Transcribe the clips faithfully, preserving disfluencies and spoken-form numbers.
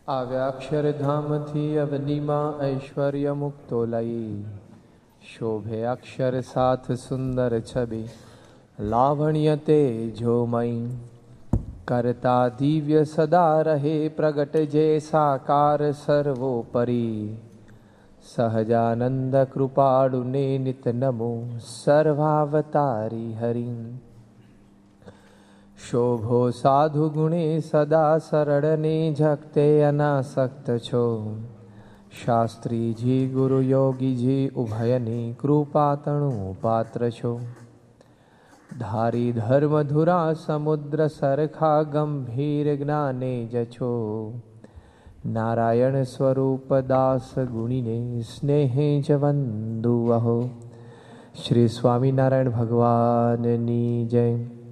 આવ્યા અક્ષરધામથી અવનીમાં ઐશ્વર્ય મુક્તો લઈ, શોભે અક્ષર સાથ સુંદર છબી, લાવણ્ય તેજોમય કરતા દિવ્ય સદા રહે પ્રગટ જે સાકાર સર્વોપરી. સહજાનંદ કૃપાળુને નિત નમો સર્વાવતારી હરિ. શોભો સાધુ ગુણે સદા સરળને ઝકતે અનાસક્ત છો, શાસ્ત્રીજી ગુરુ યોગીજી ઉભયની કૃપાતણું પાત્ર છો. ધારી ધર્મધુરા સમુદ્ર સરખા ગંભીર જ્ઞાને જ છો, નારાયણ સ્વરૂપ દાસ ગુણીને સ્નેહે જ વંદુ અહો. શ્રી સ્વામિનારાયણ ભગવાનની જય.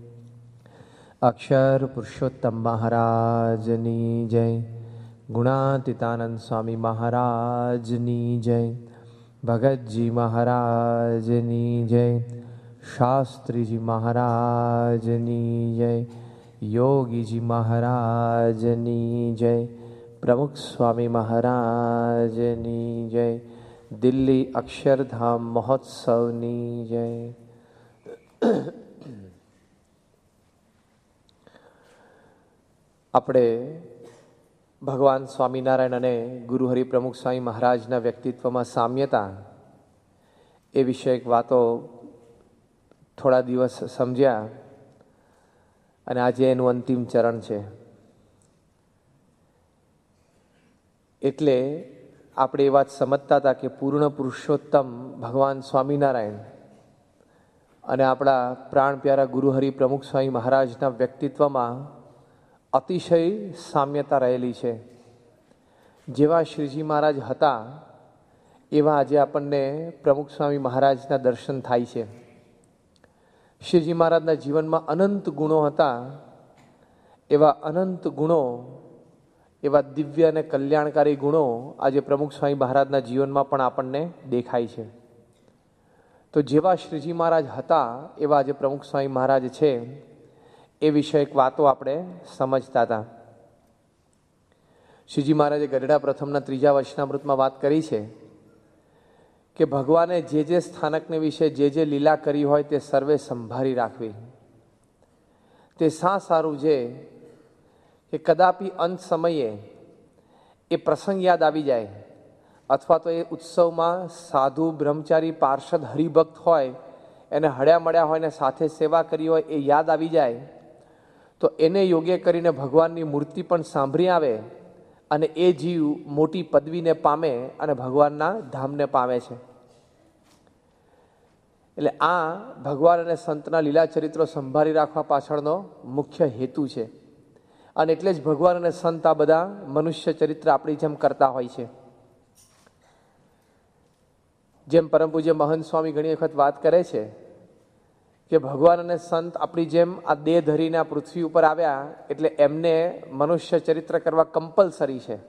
અક્ષર પુરુષોત્તમ મહારાજની જય. ગુણાતીતાનંદ સ્વામી મહારાજની જય. ભગતજી મહારાજની જય. શાસ્ત્રીજી મહારાજની જય. યોગીજી મહારાજની જય. પ્રમુખ સ્વામી મહારાજની જય. દિલ્હી અક્ષરધામ મહોત્સવની જય. આપણે ભગવાન સ્વામિનારાયણ અને ગુરુ હરિ પ્રમુખ સ્વામી મહારાજના વ્યક્તિત્વમાં સામ્યતા એ વિષયક વાતો થોડા દિવસ સમજ્યા અને આજે એનું અંતિમ ચરણ છે. એટલે આપણે એ વાત સમજતા હતા કે પૂર્ણ પુરુષોત્તમ ભગવાન સ્વામિનારાયણ અને આપણા પ્રાણ પ્યારા ગુરુ હરિ પ્રમુખ સ્વામી મહારાજના વ્યક્તિત્વમાં અતિશય સામ્યતા રહેલી છે. જેવા શ્રીજી મહારાજ હતા એવા આજે આપણને પ્રમુખ સ્વામી મહારાજના દર્શન થાય છે. શ્રીજી મહારાજના જીવનમાં અનંત ગુણો હતા. એવા અનંત ગુણો, એવા દિવ્ય અને કલ્યાણકારી ગુણો આજે પ્રમુખ સ્વામી મહારાજના જીવનમાં પણ આપણને દેખાય છે. તો જેવા શ્રીજી મહારાજ હતા એવા આજે પ્રમુખ સ્વામી મહારાજ છે એ વિષયક વાતો આપણે સમજતા હતા. શ્રીજી મહારાજે ગઢડા પ્રથમના ત્રીજા વચનામૃતમાં વાત કરી છે કે ભગવાને જે જે સ્થાનકને વિશે જે જે લીલા કરી હોય તે સર્વે સંભાળી રાખવી. તે શા સારું છે કે કદાપી અંત સમયે એ પ્રસંગ યાદ આવી જાય અથવા તો એ ઉત્સવમાં સાધુ બ્રહ્મચારી પાર્ષદ હરિભક્ત હોય એને હળ્યા મળ્યા હોય ને સાથે સેવા કરી હોય એ યાદ આવી જાય તો એને યોગ્ય કરીને ભગવાનની મૂર્તિ પણ સાંભળી આવે અને એ જીવ મોટી પદવીને પામે અને ભગવાનના ધામને પામે છે. એટલે આ ભગવાન અને સંતના લીલા ચરિત્રો સંભાળી રાખવા પાછળનો મુખ્ય હેતુ છે. અને એટલે જ ભગવાન અને સંત આ બધા મનુષ્ય ચરિત્ર આપણી જેમ કરતા હોય છે. જેમ પરમ પૂજ્ય મહંત સ્વામી ઘણી વખત વાત કરે છે કે ભગવાન અને સંત આપણી જેમ આ દેહ ધરીને આ પૃથ્વી ઉપર આવ્યા એટલે એમને મનુષ્ય ચરિત્ર કરવા કમ્પલસરી છે.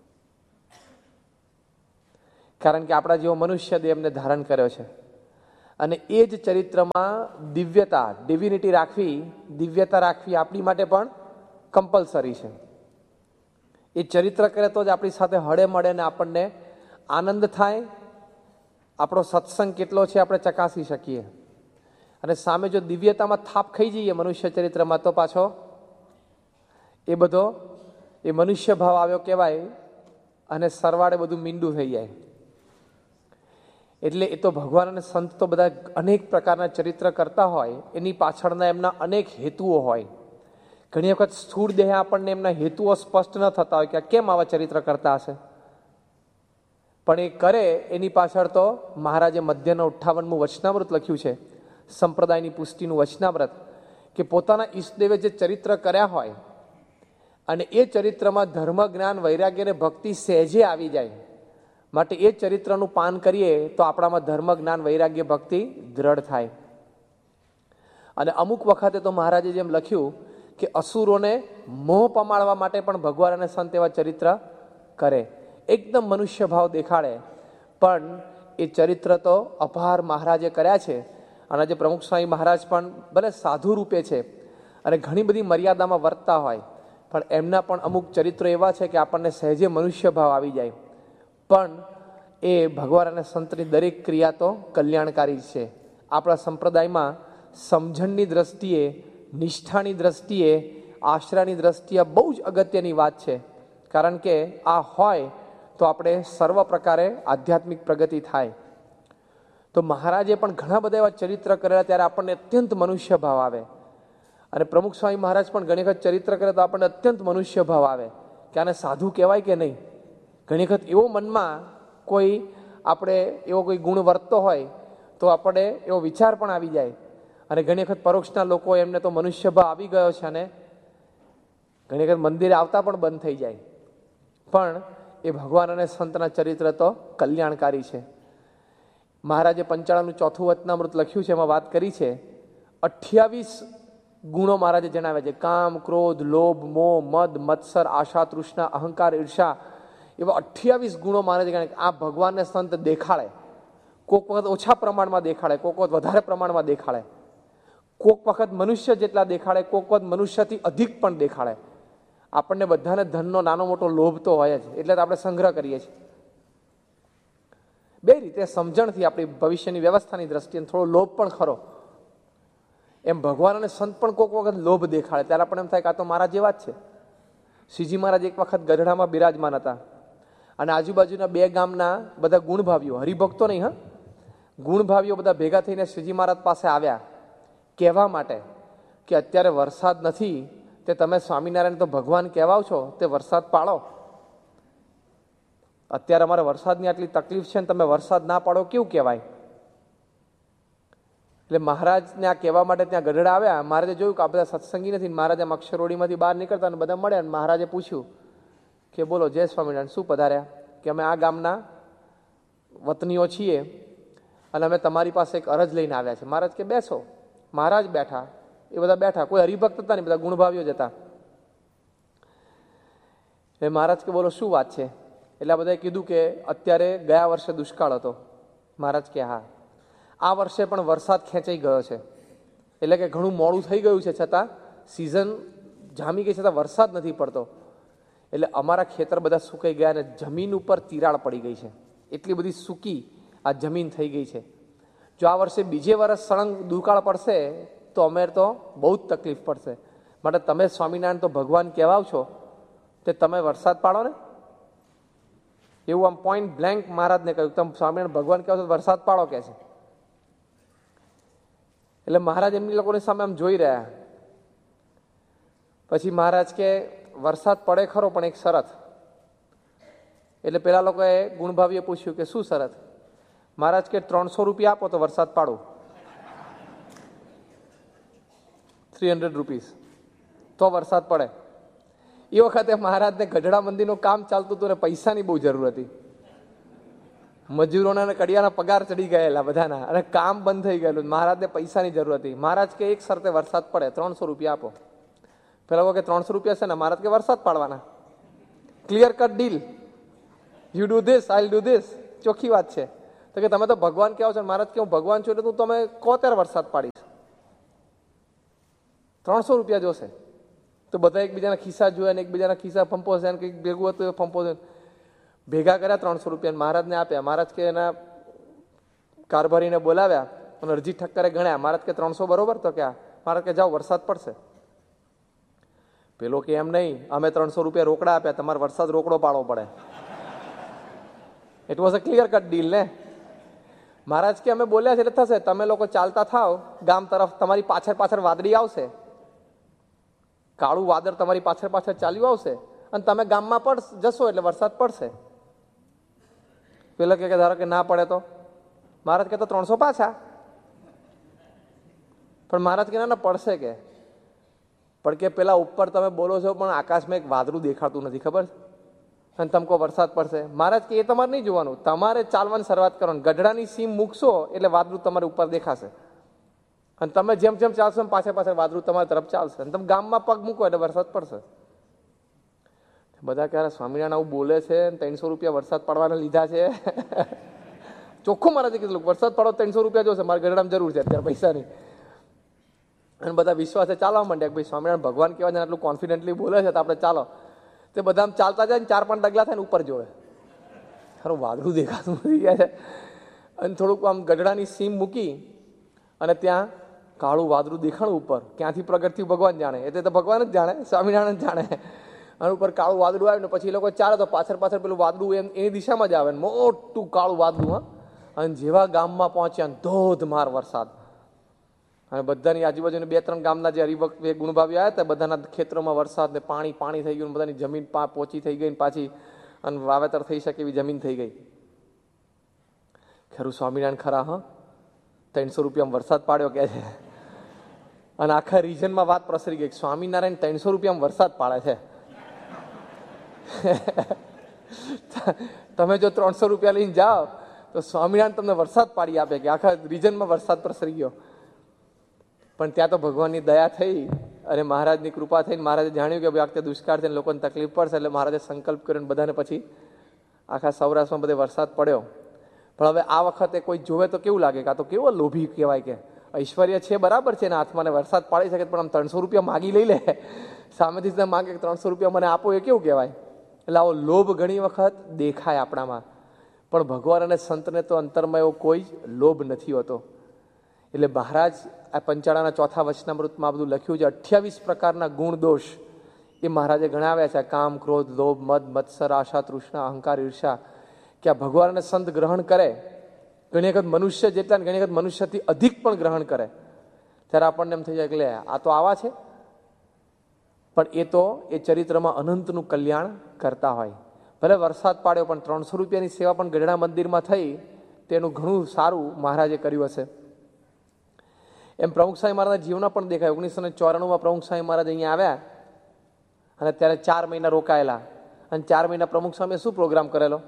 કારણ કે આપણા જેવો મનુષ્ય દેહ એમને ધારણ કર્યો છે અને એ જ ચરિત્રમાં દિવ્યતા, ડિવિનિટી રાખવી, દિવ્યતા રાખવી આપણી માટે પણ કમ્પલસરી છે. એ ચરિત્ર કરે તો જ આપણી સાથે હળે મળે ને આપણને આનંદ થાય. આપણો સત્સંગ કેટલો છે આપણે ચકાસી શકીએ. અને સામે જો દિવ્યતામાં થાપ ખાઈ જઈએ મનુષ્ય ચરિત્રમાં તો પાછો એ બધો એ મનુષ્ય ભાવ આવ્યો કહેવાય અને સરવાળે બધું મીંડું થઈ જાય. એટલે એ તો ભગવાન અને સંત તો બધા અનેક પ્રકારના ચરિત્ર કરતા હોય, એની પાછળના એમના અનેક હેતુઓ હોય. ઘણી વખત સ્થૂળ દેહ આપણને એમના હેતુઓ સ્પષ્ટ ન થતા હોય કે કેમ આવા ચરિત્ર કરતા હશે, પણ એ કરે એની પાછળ તો મહારાજે મધ્યના અઠ્ઠાવનમું વચનામૃત લખ્યું છે, સંપ્રદાયની પુષ્ટિનું વચનામૃત, કે પોતાના ઈષ્ટદેવે જે ચરિત્ર કર્યા હોય અને એ ચરિત્રમાં ધર્મ, જ્ઞાન, વૈરાગ્ય અને ભક્તિ સહેજે આવી જાય માટે એ ચરિત્રનું પાન કરીએ તો આપણામાં ધર્મ, જ્ઞાન, વૈરાગ્ય, ભક્તિ દ્રઢ થાય. અને અમુક વખતે તો મહારાજે જેમ લખ્યું કે અસુરોને મોહ પમાડવા માટે પણ ભગવાન અને સંત એવા ચરિત્ર કરે, એકદમ મનુષ્ય ભાવ દેખાડે, પણ એ ચરિત્ર તો અપાર મહારાજે કર્યા છે. અને આજે પ્રમુખ સ્વામી મહારાજ પણ ભલે સાધુ રૂપે છે અને ઘણી બધી મર્યાદામાં વર્તતા હોય, પણ એમના પણ અમુક ચરિત્રો એવા છે કે આપણને સહેજે મનુષ્ય ભાવ આવી જાય, પણ એ ભગવાન અને સંતની દરેક ક્રિયા તો કલ્યાણકારી છે. આપણા સંપ્રદાયમાં સમજણની દ્રષ્ટિએ, નિષ્ઠાની દ્રષ્ટિએ, આશરાની દ્રષ્ટિએ બહુ જ અગત્યની વાત છે. કારણ કે આ હોય તો આપણે સર્વ પ્રકારે આધ્યાત્મિક પ્રગતિ થાય. તો મહારાજે પણ ઘણા બધા એવા ચરિત્ર કરેલા, ત્યારે આપણને અત્યંત મનુષ્ય ભાવ આવે. અને પ્રમુખ સ્વામી મહારાજ પણ ઘણી વખત ચરિત્ર કરે તો આપણને અત્યંત મનુષ્ય ભાવ આવે કે આને સાધુ કહેવાય કે નહીં. ઘણી વખત એવો મનમાં કોઈ આપણે એવો કોઈ ગુણ વર્તતો હોય તો આપણે એવો વિચાર પણ આવી જાય. અને ઘણી વખત પરોક્ષના લોકો એમને તો મનુષ્ય ભાવ આવી ગયો છે અને ઘણી વખત મંદિરે આવતા પણ બંધ થઈ જાય. પણ એ ભગવાન અને સંતના ચરિત્ર તો કલ્યાણકારી છે. મહારાજે પંચાળાનું ચોથું વચનામૃત લખ્યું છે, એમાં વાત કરી છે અઠ્યાવીસ ગુણો મહારાજે જણાવ્યા છે. કામ, ક્રોધ, લોભ, મોહ, મદ, મત્સર, આશા, તૃષ્ણા, અહંકાર, ઈર્ષા, એવા અઠ્યાવીસ ગુણો મહારાજે ગણે. આ ભગવાનને સંત દેખાડે, કોઈક વખત ઓછા પ્રમાણમાં દેખાડે, કોઈક વખત વધારે પ્રમાણમાં દેખાડે, કોઈક વખત મનુષ્ય જેટલા દેખાડે, કોઈક વખત મનુષ્યથી અધિક પણ દેખાડે. આપણને બધાને ધનનો નાનો મોટો લોભ તો હોય જ, એટલે તો આપણે સંગ્રહ કરીએ છીએ. બે રીતે સમજણથી આપણી ભવિષ્યની વ્યવસ્થાની દ્રષ્ટિએ થોડો લોભ પણ ખરો. એમ ભગવાન અને સંત પણ કોઈક વખત લોભ દેખાડે, ત્યારે આપણને એમ થાય કે આ તો મારા જેવા જ છે. શ્રીજી મહારાજ એક વખત ગઢડામાં બિરાજમાન હતા અને આજુબાજુના બે ગામના બધા ગુણભાવીઓ, હરિભક્તો નહીં હા, ગુણભાવીઓ બધા ભેગા થઈને શ્રીજી મહારાજ પાસે આવ્યા કહેવા માટે કે અત્યારે વરસાદ નથી, તે તમે સ્વામિનારાયણ તો ભગવાન કહેવાઓ છો, તે વરસાદ પાડો. અત્યારે અમારે વરસાદની આટલી તકલીફ છે ને તમે વરસાદ ના પાડો કેવું કહેવાય? એટલે મહારાજને આ કહેવા માટે ત્યાં ગઢડા આવ્યા. મહારાજે જોયું કે આ બધા સત્સંગી નથી. મહારાજ આમ અક્ષરોડીમાંથી બહાર નીકળતા અને બધા મળ્યા. મહારાજે પૂછ્યું કે બોલો જય સ્વામિનારાયણ, શું પધાર્યા? કે અમે આ ગામના વતનીઓ છીએ અને અમે તમારી પાસે એક અરજ લઈને આવ્યા છે. મહારાજ કે બેસો. મહારાજ બેઠા, એ બધા બેઠા. કોઈ હરિભક્ત હતા નહીં, બધા ગુણભાવીઓ જ હતા. એ મહારાજ કે બોલો શું વાત છે? એટલે આ બધાએ કીધું કે અત્યારે ગયા વર્ષે દુષ્કાળ હતો. મહારાજ કે હા, આ વર્ષે પણ વરસાદ ખેંચાઈ ગયો છે, એટલે કે ઘણું મોડું થઈ ગયું છે, છતાં સિઝન જામી ગઈ છતાં વરસાદ નથી પડતો. એટલે અમારા ખેતર બધા સુકાઈ ગયા અને જમીન ઉપર તિરાડ પડી ગઈ છે. એટલી બધી સૂકી આ જમીન થઈ ગઈ છે. જો આ વર્ષે બીજે વર્ષ સળંગ દુકાળ પડશે તો અમે તો બહુ જ તકલીફ પડશે. માટે તમે સ્વામિનારાયણ તો ભગવાન કહેવાઓ છો, તે તમે વરસાદ પાડો ને. એવું આમ પોઈન્ટ બ્લેન્ક મહારાજને કહ્યું, તમે સ્વામિનારાયણ ભગવાન કહેવાઓ છો વરસાદ પાડો કે છે. એટલે મહારાજ એમની લોકોની સામે આમ જોઈ રહ્યા. પછી મહારાજ કે વરસાદ પડે ખરો, પણ એક શરત. એટલે પેલા લોકોએ ગુણભાવીએ પૂછ્યું કે શું શરત? મહારાજ કે ત્રણસો રૂપિયા આપો તો વરસાદ પાડું. થ્રી હંડ્રેડ રૂપીસ તો વરસાદ પડે. એ વખતે મહારાજને ગઢડા મંદિરનું કામ ચાલતું હતું ને પૈસાની બહુ જરૂર હતી. મજૂરોના અને કડિયાના પગાર ચડી ગયેલા બધાના, અને કામ બંધ થઈ ગયેલું. મહારાજને પૈસાની જરૂર હતી. મહારાજ કે એક શરતે વરસાદ પડે, ત્રણસો રૂપિયા આપો. પેલા કે ત્રણસો રૂપિયા છે ને? મહારાજ કે વરસાદ પાડવાના. Clear cut deal, you do this, I do this. ચોખ્ખી વાત છે. તો કે તમે તો ભગવાન કહો છો. મહારાજ કે હું ભગવાન છું એટલે તું તમે કહો ત્યારે વરસાદ પાડીશ. ત્રણસો રૂપિયા જોશે. તો બધા એકબીજાના ખિસ્સા જોયા ને એકબીજાના ખિસ્સા ફંપો છે ને કંઈક ભેગું હતું ફંપો છે. ભેગા કર્યા ત્રણસો રૂપિયા મહારાજને આપ્યા. મહારાજ કે એના કારભારીને બોલાવ્યા અને અરજી ઠક્કરે ગણ્યા. મહારાજ કે ત્રણસો બરોબર? તો ક્યાં? મહારાજ કે જાઓ વરસાદ પડશે. પેલો કે એમ નહીં, અમે ત્રણસો રૂપિયા રોકડા આપ્યા, તમારે વરસાદ રોકડો પાડવો પડે. It was a clear cut deal ને. મહારાજ કે અમે બોલ્યા છે એટલે થશે. તમે લોકો ચાલતા થાવ ગામ તરફ, તમારી પાછળ પાછળ વાદળી આવશે, કાળું વાદળ તમારી પાછળ પાછળ ચાલ્યું આવશે અને તમે ગામમાં પડ જશો એટલે વરસાદ પડશે. પેલા કે ધારો કે ના પડે તો? મહારાજ કે તો ત્રણસો પાછા. પણ મહારાજ કે ના ના પડશે. કે પણ કે પેલા ઉપર તમે બોલો છો પણ આકાશમાં એક વાદળું દેખાતું નથી, ખબર છે? અને તમે કહો વરસાદ પડશે. મહારાજ કે એ તમારે નહીં જોવાનું, તમારે ચાલવાની શરૂઆત કરવાની. ગઢડાની સીમ મૂકશો એટલે વાદળું તમારી ઉપર દેખાશે અને તમે જેમ જેમ ચાલશો એમ પાછળ પાછળ વાદળું તમારી તરફ ચાલશે અને તમે ગામમાં પગ મૂકો એટલે વરસાદ પડશે. બધા ક્યારે સ્વામિનારાયણ આવું બોલે છે, ત્રણસો રૂપિયા વરસાદ પડવાના લીધા છે. ચોખ્ખું મહારાજે કીધું વરસાદ પડો ત્રણસો રૂપિયા જોશે, મારે ગઢડામાં જરૂર છે અત્યારે પૈસાની. અને બધા વિશ્વાસે ચાલવા માંડ્યા કે ભાઈ સ્વામિનારાયણ ભગવાન કહેવાય છે, આટલું કોન્ફિડન્ટલી બોલે છે તો આપણે ચાલો. તે બધા આમ ચાલતા જાય ને ચાર પાંચ ડગલા થાય ને ઉપર જોવે, ખરું વાદળું દેખાતું થઈ ગયા છે. અને થોડુંક આમ ગઢડાની સીમ મૂકી અને ત્યાં કાળું વાદળું દેખાણું ઉપર. ક્યાંથી પ્રગટ થયું ભગવાન જાણે, એટલે તો ભગવાન જ જાણે, સ્વામિનારાયણ જાણે. અને ઉપર કાળું વાદળું આવ્યું ને પછી એ લોકો ચાલે તો પાછળ પાછળ પેલું વાદળું એમ એની દિશામાં જ આવે ને મોટું કાળું વાદળું. હા, અને જેવા ગામમાં પહોંચ્યા ધોધમાર વરસાદ. અને બધાની આજુબાજુની બે ત્રણ ગામના જે હરિભક્ત ગુણભાવી આવ્યા હતા બધાના ખેતરોમાં વરસાદ ને પાણી પાણી થઈ ગયું, બધાની જમીન પા પોચી થઈ ગઈ ને પાછી અને વાવેતર થઈ શકે એવી જમીન થઈ ગઈ. ખરું સ્વામિનારાયણ ખરા. હા, ત્રણસો રૂપિયામાં વરસાદ પાડ્યો કે છે. અને આખા રિજનમાં વાત પ્રસરી ગઈ, સ્વામિનારાયણ ત્રણસો રૂપિયામાં વરસાદ પાડે છે. તમે જો ત્રણસો રૂપિયા લઈને જાઓ તો સ્વામિનારાયણ તમને વરસાદ પાડી આપે કે આખા રિજનમાં વરસાદ પ્રસરી ગયો. પણ ત્યાં તો ભગવાનની દયા થઈ અને મહારાજની કૃપા થઈને મહારાજે જાણ્યું કે ભાઈ આ વખતે દુષ્કાળ છે, લોકોને તકલીફ પડશે, એટલે મહારાજે સંકલ્પ કર્યો ને બધાને પછી આખા સૌરાષ્ટ્રમાં બધે વરસાદ પડ્યો. પણ હવે આ વખતે કોઈ જોવે તો કેવું લાગે કે આ તો કેવો લોભી કહેવાય, કે ઐશ્વર્ય છે બરાબર છે ને હાથમાં વરસાદ પાડી શકે, પણ આમ ત્રણસો રૂપિયા માગી લઈ લે સામેથી માગે કે ત્રણસો રૂપિયા મને આપો, એ કેવું કહેવાય. એટલે આવો લોભ ઘણી વખત દેખાય આપણામાં, પણ ભગવાન અને સંતને તો અંતરમાં એવો કોઈ લોભ નથી હોતો. એટલે મહારાજ આ પંચાળાના ચોથા વચનામૃતમાં બધું લખ્યું છે. અઠ્યાવીસ પ્રકારના ગુણ દોષ એ મહારાજે ગણાવ્યા છે. કામ, ક્રોધ, લોભ, મદ, મત્સર, આશા, તૃષ્ણા, અહંકાર, ઈર્ષા, કે આ ભગવાન અને સંત ગ્રહણ કરે. ઘણી વખત મનુષ્ય જેટલા ઘણી વખત મનુષ્યથી અધિક પણ ગ્રહણ કરે, ત્યારે આપણને એમ થઈ જાય કે લે આ તો આવા છે. પણ એ તો એ ચરિત્રમાં અનંતનું કલ્યાણ કરતા હોય. ભલે વરસાદ પાડ્યો પણ ત્રણસો રૂપિયાની સેવા પણ ગઢડા મંદિરમાં થઈ, તેનું ઘણું સારું મહારાજે કર્યું હશે. એમ પ્રમુખ સ્વામી મહારાજના જીવના પણ દેખાય. ઓગણીસો ને ચોરાણુંમાં પ્રમુખ સ્વામી મહારાજ અહીંયા આવ્યા અને ત્યારે ચાર મહિના રોકાયેલા. અને ચાર મહિના પ્રમુખ સ્વામીએ શું પ્રોગ્રામ કરેલો?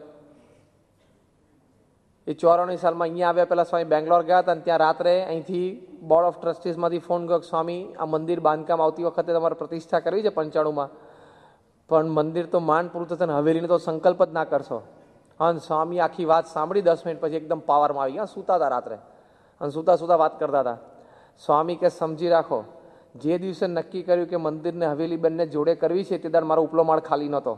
એ ચોરાણું સાલમાં અહીંયા આવ્યા પહેલા સ્વામી બેંગ્લોર ગયા હતા અને ત્યાં રાત્રે અહીંથી બોર્ડ ઓફ ટ્રસ્ટીઝમાંથી ફોન કર્યો, સ્વામી આ મંદિર બાંધકામ આવતી વખતે તમારે પ્રતિષ્ઠા કરવી છે પંચાણુંમાં, પણ મંદિર તો માંડ પૂરું થશે ને હવેલીને તો સંકલ્પ જ ના કરશો. અને સ્વામી આખી વાત સાંભળી દસ મિનિટ પછી એકદમ પાવરમાં આવી ગયા. સૂતા હતા રાત્રે અને સૂતા સૂતા વાત કરતા હતા. સ્વામી કે સમજી રાખો, જે દિવસે નક્કી કર્યું કે મંદિરને હવેલી બંને જોડે કરવી છે તે દાડ મારો ઉપલો માળ ખાલી નહોતો.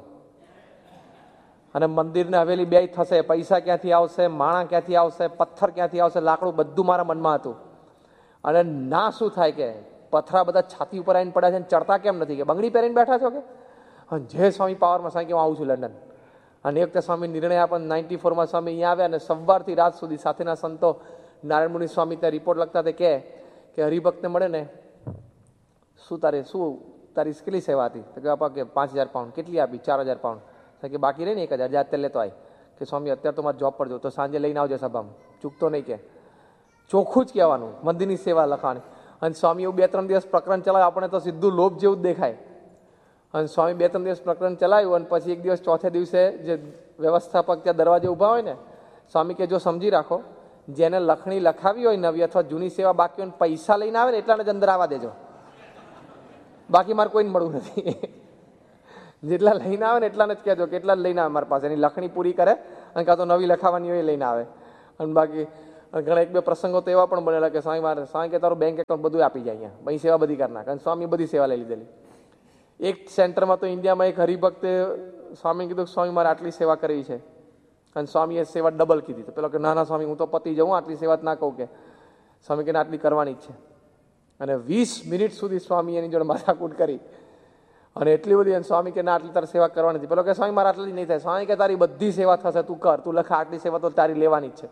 અને મંદિરને હવેલી બે થશે, પૈસા ક્યાંથી આવશે, માણા ક્યાંથી આવશે, પથ્થર ક્યાંથી આવશે, લાકડું બધું મારા મનમાં હતું. અને ના શું થાય કે પથરા બધા છાતી ઉપર આવીને પડ્યા છે ને ચડતા કેમ નથી, કે બંગડી પહેરીને બેઠા છો કે. અને જય સ્વામી પાવરમાં સ્વામી કે હું આવું છું લંડન. અને એક વખતે સ્વામી નિર્ણય આપે નાઇન્ટી ફોરમાં સ્વામી અહીંયા આવ્યા અને સવારથી રાત સુધી સાથેના સંતો નારાયણ મુનિ સ્વામી ત્યાં રિપોર્ટ લખતા હતા કે કે હરિભક્તને મળે ને શું તારે શું તારી કેટલી સેવા હતી, તો કે આપા કે પાંચ હજાર પાઉન્ડ. કેટલી આપી? ચાર હજાર પાઉન્ડ. કે બાકી રહી ને એક હજાર હજાર અત્યારે લેતો આવી. કે સ્વામી અત્યારે તો મારે જોબ પર જો તો સાંજે લઈને આવજો સભામાં, ચૂકતો નહીં. કે ચોખ્ખું જ કહેવાનું, મંદિરની સેવા લખવાની. અને સ્વામી એવું બે ત્રણ દિવસ પ્રકરણ ચલાવ્યું, આપણે તો સીધું લોભ જેવું જ દેખાય. અને સ્વામી બે ત્રણ દિવસ પ્રકરણ ચલાવ્યું અને પછી એક દિવસ ચોથે દિવસે જે વ્યવસ્થાપક ત્યાં દરવાજે ઊભા હોય ને, સ્વામી કે જો સમજી રાખો, જેને લખણી લખાવી હોય નવી અથવા જૂની સેવા બાકી હોય પૈસા લઈને આવે ને એટલાને જ અંદર આવવા દેજો, બાકી મારે કોઈને મળવું નથી. જેટલા લઈને આવે ને એટલાને જ કહેજો કે એટલા જ લઈને આવે મારી પાસે, એની લખણી પૂરી કરે અને કાં તો નવી લખાવાની હોય એ લઈને આવે. અને બાકી ઘણા એક બે પ્રસંગો તો એવા પણ બનેલા કે સ્વામી મારે સ્વામી કે તારું બેંક એકાઉન્ટ બધું આપી જાય અહીંયા, ભાઈ સેવા બધી કરી નાખે. અને સ્વામી બધી સેવા લઈ લીધેલી. એક સેન્ટરમાં તો ઇન્ડિયામાં એક હરિભક્તે સ્વામી કીધું કે સ્વામી મારે આટલી સેવા કરવી છે, અને સ્વામીએ સેવા ડબલ કીધી. તો પેલો કે ના ના સ્વામી હું તો પતી જાઉં, આટલી સેવા જ ના કહું. કે સ્વામી કે આટલી કરવાની જ છે. અને વીસ મિનિટ સુધી સ્વામી એની જોડે માથાકૂટ કરી અને એટલી બધી. અને સ્વામી કે ના આટલી તારી સેવા કરવાની હતી. પેલો કે સ્વામી મારે આટલી નહીં થાય. સ્વામી કે તારી બધી સેવા થશે, તું કર, તું લખા, આટલી સેવા તો તારી લેવાની જ છે.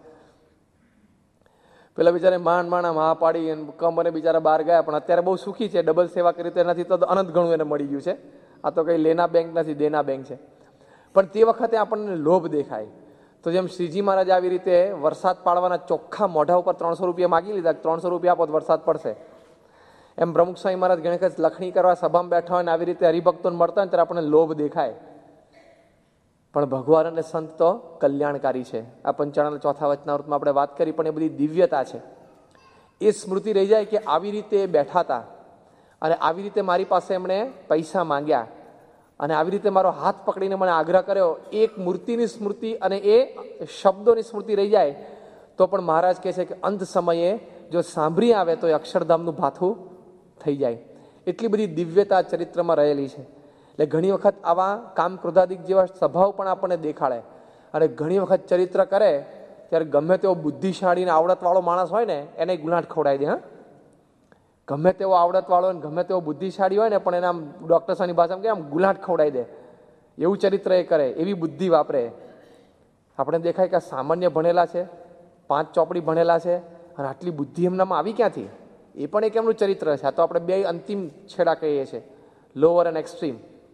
પેલા બિચારે માંડ માંડ હા પાડી અને કમ બિચારા બહાર ગયા, પણ અત્યારે બહુ સુખી છે. ડબલ સેવા કરી તો એનાથી તો અનંત ઘણું એને મળી ગયું છે. આ તો કંઈ લેના બેંક નથી, દેના બેંક છે. પણ તે વખતે આપણને લોભ દેખાય. તો જેમ શ્રીજી મહારાજ આવી રીતે વરસાદ પાડવાના ચોખ્ખા મોઢા ઉપર ત્રણસો રૂપિયા માગી લીધા, ત્રણસો રૂપિયા આપો તો વરસાદ પડશે. એમ પ્રમુખ સ્વામી મહારાજ ઘણી વખત લખણી કરવા સભામાં બેઠા હોય ને આવી રીતે હરિભક્તોને મળતા હોય ત્યારે આપણને લોભ દેખાય. પણ ભગવાન અને સંત તો કલ્યાણકારી છે. આ પંચાણના ચોથા વચનામૃતમાં આપણે વાત કરી, પણ એ બધી દિવ્યતા છે. એ સ્મૃતિ રહી જાય કે આવી રીતે બેઠા હતા અને આવી રીતે મારી પાસે એમણે પૈસા માંગ્યા અને આવી રીતે મારો હાથ પકડીને મને આગ્રહ કર્યો. એક મૂર્તિની સ્મૃતિ અને એ શબ્દોની સ્મૃતિ રહી જાય તો પણ મહારાજ કહે છે કે અંત સમયે જો સાંભળી આવે તો એ અક્ષરધામનું ભાથું થઈ જાય. એટલી બધી દિવ્યતા ચરિત્રમાં રહેલી છે. એટલે ઘણી વખત આવા કામ ક્રોધાદિક જેવા સ્વભાવ પણ આપણને દેખાડે. અને ઘણી વખત ચરિત્ર કરે ત્યારે ગમે તેવો બુદ્ધિશાળી ને આવડતવાળો માણસ હોય ને એને ગુલાટ ખવડાવી દે. હા, ગમે તેવો આવડતવાળો ને ગમે તેવો બુદ્ધિશાળી હોય ને પણ એને આમ ડૉક્ટર સાની ભાષામાં કે આમ ગુલાટ ખવડાવી દે એવું ચરિત્ર એ કરે, એવી બુદ્ધિ વાપરે. આપણે દેખાય કે સામાન્ય ભણેલા છે, પાંચ ચોપડી ભણેલા છે, અને આટલી બુદ્ધિ એમનામાં આવી ક્યાંથી? એ પણ એક એમનું ચરિત્ર છે. આ તો આપણે બે અંતિમ છેડા કહીએ છીએ, લોઅર અને એક્સ્ટ્રીમ.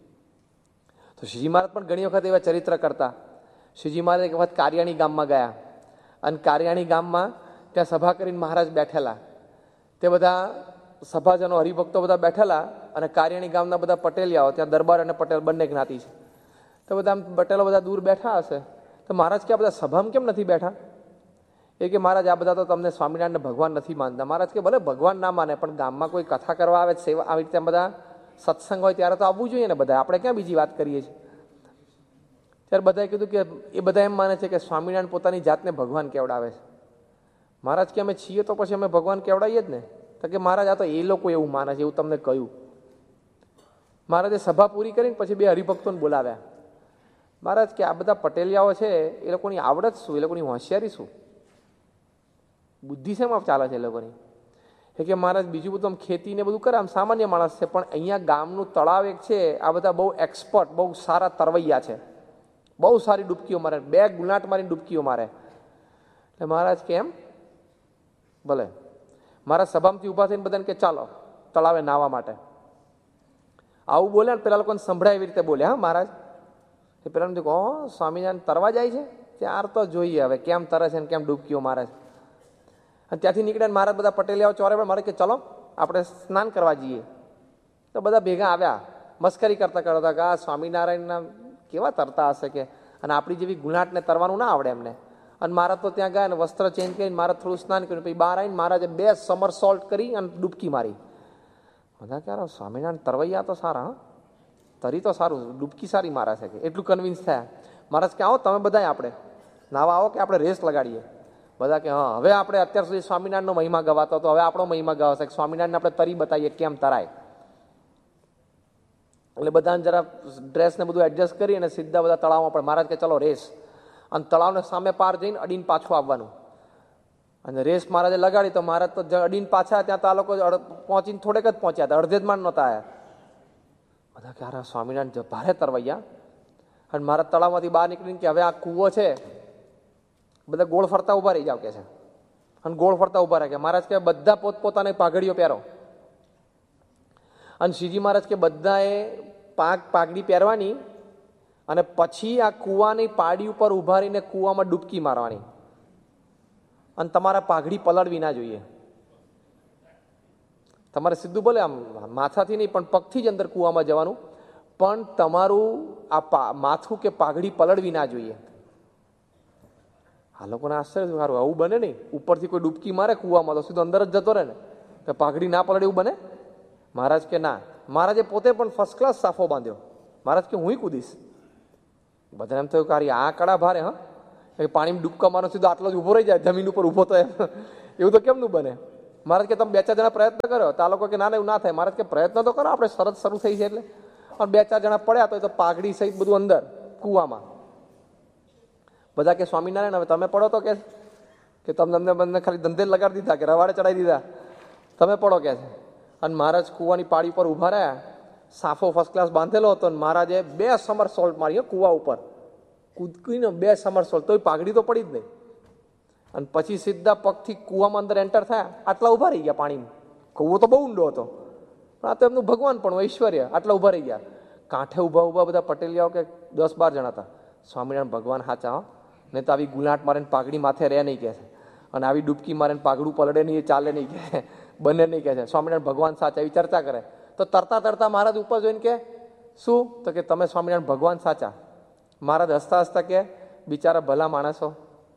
તો શ્રીજી મહારાજ પણ ઘણી વખત એવા ચરિત્ર કરતા. શ્રીજી મહારાજ એક વખત કારિયાણી ગામમાં ગયા અને કારિયાણી ગામમાં ત્યાં સભા કરીને મહારાજ બેઠેલા. તે બધા સભાજનો હરિભક્તો બધા બેઠેલા અને કારિયાણી ગામના બધા પટેલિયાઓ, ત્યાં દરબાર અને પટેલ બંને જ્ઞાતિ છે, તો બધા પટેલો બધા દૂર બેઠા હશે. તો મહારાજ કે આ બધા સભામાં કેમ નથી બેઠા? એ કે મહારાજ આ બધા તો તમને સ્વામિનારાયણ ભગવાન નથી માનતા. મહારાજ કે ભલે ભગવાન ના માને પણ ગામમાં કોઈ કથા કરવા આવે, સેવા આવી રીતે બધા સત્સંગ હોય ત્યારે તો આવવું જોઈએ ને બધા, આપણે ક્યાં બીજી વાત કરીએ છીએ. ત્યારે બધાએ કીધું કે એ બધા એમ માને છે કે સ્વામિનારાયણ પોતાની જાતને ભગવાન કેવડાવે છે. મહારાજ કે અમે છીએ તો પછી અમે ભગવાન કેવડાવીએ જ ને. તો કે મહારાજ આ તો એ લોકો એવું માને છે, એવું તમને કહ્યું. મહારાજે સભા પૂરી કરીને પછી બે હરિભક્તોને બોલાવ્યા. મહારાજ કે આ બધા પટેલિયાઓ છે એ લોકોની આવડત શું, એ લોકોની હોશિયારી શું, બુદ્ધિ શેમાં ચાલે છે એ લોકોની? એ કે મહારાજ બીજું બધું આમ ખેતી ને બધું કરે, આમ સામાન્ય માણસ છે, પણ અહીંયા ગામનું તળાવ એક છે, આ બધા બહુ એક્સપર્ટ, બહુ સારા તરવૈયા છે, બહુ સારી ડૂબકીઓ મારે, બે ગુલાટ મારીને ડૂબકીઓ મારે. એટલે મહારાજ કે એમ ભલે. મારા સભામાંથી ઊભા થઈને બધાને કે ચાલો તળાવે નાહવા માટે. આવું બોલ્યા ને પેલા લોકોને સંભળાય એવી રીતે બોલ્યા. હા મહારાજ એ પેલા કહો સ્વામિનારાયણ તરવા જાય છે, ત્યાર તો જોઈએ હવે કેમ તરે છે ને કેમ ડૂબકીઓ મારે છે. અને ત્યાંથી નીકળ્યા મહારાજ બધા પટેલિયાઓ ચોરે પણ મારે કે ચલો આપણે સ્નાન કરવા જઈએ. તો બધા ભેગા આવ્યા, મસ્કરી કરતા કરતા કે આ સ્વામિનારાયણના કેવા તરતા હશે કે, અને આપણી જેવી ગુલાટને તરવાનું ના આવડે એમને. અને મહારાજ તો ત્યાં ગયા ને વસ્ત્ર ચેન્જ કરીને મહારાજ થોડું સ્નાન કર્યું, પછી બહાર આવીને મહારાજે બે સમર સોલ્ટ કરી અને ડૂબકી મારી. બધા ક્યારે સ્વામિનારાયણ તરવૈયા તો સારા, હા તરી તો સારું, ડૂબકી સારી મારે છે કે એટલું કન્વિન્સ થયા. મહારાજ કે આવો તમે બધા આપણે નાવા આવો કે આપણે રેસ લગાડીએ. બધા કે હા હવે આપણે અત્યાર સુધી સ્વામિનારાયણનો મહિમા ગવાતો હતો, હવે આપણો મહિમા ગવાશે, સ્વામિનારાયણ આપણે તરી બતાવીએ કેમ તરાય. એટલે બધાને જરા ડ્રેસને બધું એડજસ્ટ કરી અને સીધા બધા તળાવમાં પડે. મહારાજ કે ચલો રેસ, અને તળાવને સામે પાર જઈને અડીને પાછું આવવાનું. અને રેસ મહારાજે લગાડી તો મહારાજ તો અડીને પાછા, ત્યાં તો આ લોકો પહોંચીને થોડેક જ પહોંચ્યા હતા, અડધે જ માંડ નહોતા આવ્યા. બધા કે આ સ્વામિનારાયણ ભારે તરવૈયા. અને મહારાજ તળાવમાંથી બહાર નીકળીને કે હવે આ કૂવો છે, બધા ગોળ ફરતા ઉભા રહી જાવ કે છે. અને ગોળ ફરતા ઉભા રહે કે મહારાજ કે બધા પોતપોતાની પાઘડીઓ પહેરો. અને શ્રીજી મહારાજ કે બધાએ પાક પાઘડી પહેરવાની અને પછી આ કૂવાની પાડી ઉપર ઉભા રહીને કૂવામાં ડૂબકી મારવાની. અને તમારા પાઘડી પલળવી ના જોઈએ. તમારે સીધું બોલે આમ માથાથી નહીં પણ પગથી જ અંદર કૂવામાં જવાનું, પણ તમારું આ માથું કે પાઘડી પલળવી ના જોઈએ. આ લોકોને આશ્ચર્ય સારું, આવું બને નહીં. ઉપરથી કોઈ ડૂબકી મારે કૂવામાં તો સીધો અંદર જ જતો રહે ને, તો પાઘડી ના પલળે એવું બને? મહારાજ કે ના. મહારાજે પોતે પણ ફર્સ્ટ ક્લાસ સાફો બાંધ્યો. મહારાજ કે હું કૂદીશ. બધાને એમ થયું કે આ કડા ભારે, હા પાણીમાં ડૂબકા મારો સીધો આટલો જ ઉભો રહી જાય, જમીન ઉપર ઉભો તો એમ, એવું તો કેમનું બને? મહારાજ કે તમે બે ચાર જણા પ્રયત્ન કર્યો તો આ લોકો કે ના એવું ના થાય. મહારાજ કે પ્રયત્ન તો કરો, આપણે શરત શરૂ થઈ છે એટલે. અને બે ચાર જણા પડ્યા તો એ તો પાઘડી સહિત બધું અંદર કૂવામાં. બધા કે સ્વામિનારાયણ હવે તમે પડો તો કે કે તમને અમને બંને ખાલી ધંધે લગાડી દીધા, કે રવાડે ચડાવી દીધા, તમે પડો કે છે. અને મહારાજ કૂવાની પાડી પર ઊભા રહ્યા, સાફો ફર્સ્ટ ક્લાસ બાંધેલો હતો, અને મહારાજે બે સમર સોલ્ટ મારી કૂવા ઉપર કૂદકીને બે સમર સોલ્ટ, તો પાઘડી તો પડી જ નહીં. અને પછી સીધા પગથી કૂવામાં અંદર એન્ટર થયા, આટલા ઊભા રહી ગયા પાણીમાં. કૂવો તો બહુ ઊંડો હતો, પણ આ તો એમનું ભગવાન પણ ઐશ્વર્ય, આટલા ઊભા રહી ગયા. કાંઠે ઊભા ઊભા બધા પટેલિયાઓ કે દસ બાર જણા હતા. સ્વામિનારાયણ ભગવાન હાચા, નહીં તો આવી ગુલાટ મારે પાઘડી માથે રહે નહીં કે છે, અને આવી ડૂબકી મારે પાઘડું પલળે નહીં, ચાલે નહીં કે, બંને નહીં કે છે. સ્વામિનારાયણ ભગવાન સાચા એવી ચર્ચા કરે. તો તરતા તરતા મહારાજ ઉપર જોઈને કે શું? તો કે તમે સ્વામિનારાયણ ભગવાન સાચા. મહારાજ હસતા હસતા કે બિચારા ભલા માણસો,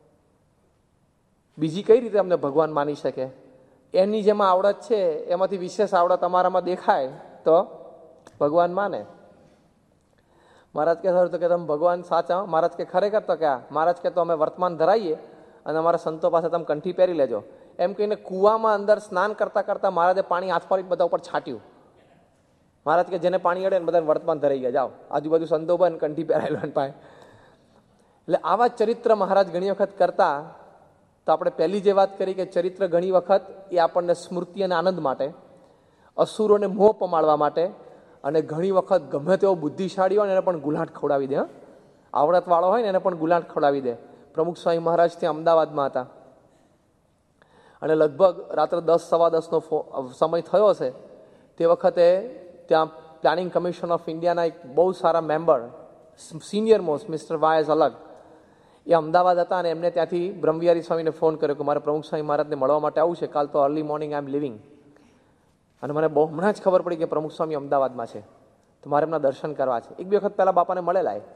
બીજી કઈ રીતે અમને ભગવાન માની શકે? એની જેમાં આવડત છે એમાંથી વિશેષ આવડત અમારામાં દેખાય તો ભગવાન માને. મહારાજ કે સર તો કે તમે ભગવાન સાચા? મહારાજ કે ખરેખર? તો કે મહારાજ કે તો અમે વર્તમાન ધરાઈએ અને અમારા સંતો પાસે તમે કંઠી પહેરી લેજો. એમ કહીને કૂવામાં અંદર સ્નાન કરતા કરતા મહારાજે પાણી હાથ પાડી બધા ઉપર છાંટ્યું. મહારાજ કે જેને પાણી અડે ને બધા વર્તમાન ધરાઈ ગયા, જાઓ આજુબાજુ સંતો બંધ કંઠી પહેરાયેલો પાય. એટલે આવા ચરિત્ર મહારાજ ઘણી વખત કરતા. તો આપણે પહેલી જે વાત કરી કે ચરિત્ર ઘણી વખત એ આપણને સ્મૃતિ અને આનંદ માટે, અસુરોને મોહ પમાડવા માટે, અને ઘણી વખત ગમે તેવો બુદ્ધિશાળી હોય ને એને પણ ગુલાટ ખવડાવી દે. આવડતવાળો હોય ને એને પણ ગુલાટ ખવડાવી દે. પ્રમુખ સ્વામી મહારાજ ત્યાં અમદાવાદમાં હતા અને લગભગ રાત્રે દસ સવા દસનો સમય થયો હશે. તે વખતે ત્યાં પ્લાનિંગ કમિશન ઓફ ઇન્ડિયાના એક બહુ સારા member, senior most mister voice અલગ, એ અમદાવાદ હતા અને એમને ત્યાંથી બ્રહ્મવિહારી સ્વામીને ફોન કર્યો કે મારે પ્રમુખ સ્વામી મહારાજને મળવા માટે આવું છે, કાલ તો early morning I M living, અને મને બહુ હમણાં જ ખબર પડી કે પ્રમુખ સ્વામી અમદાવાદમાં છે, તો મારે એમના દર્શન કરવા છે. એક બે વખત પહેલાં બાપાને મળેલા એ.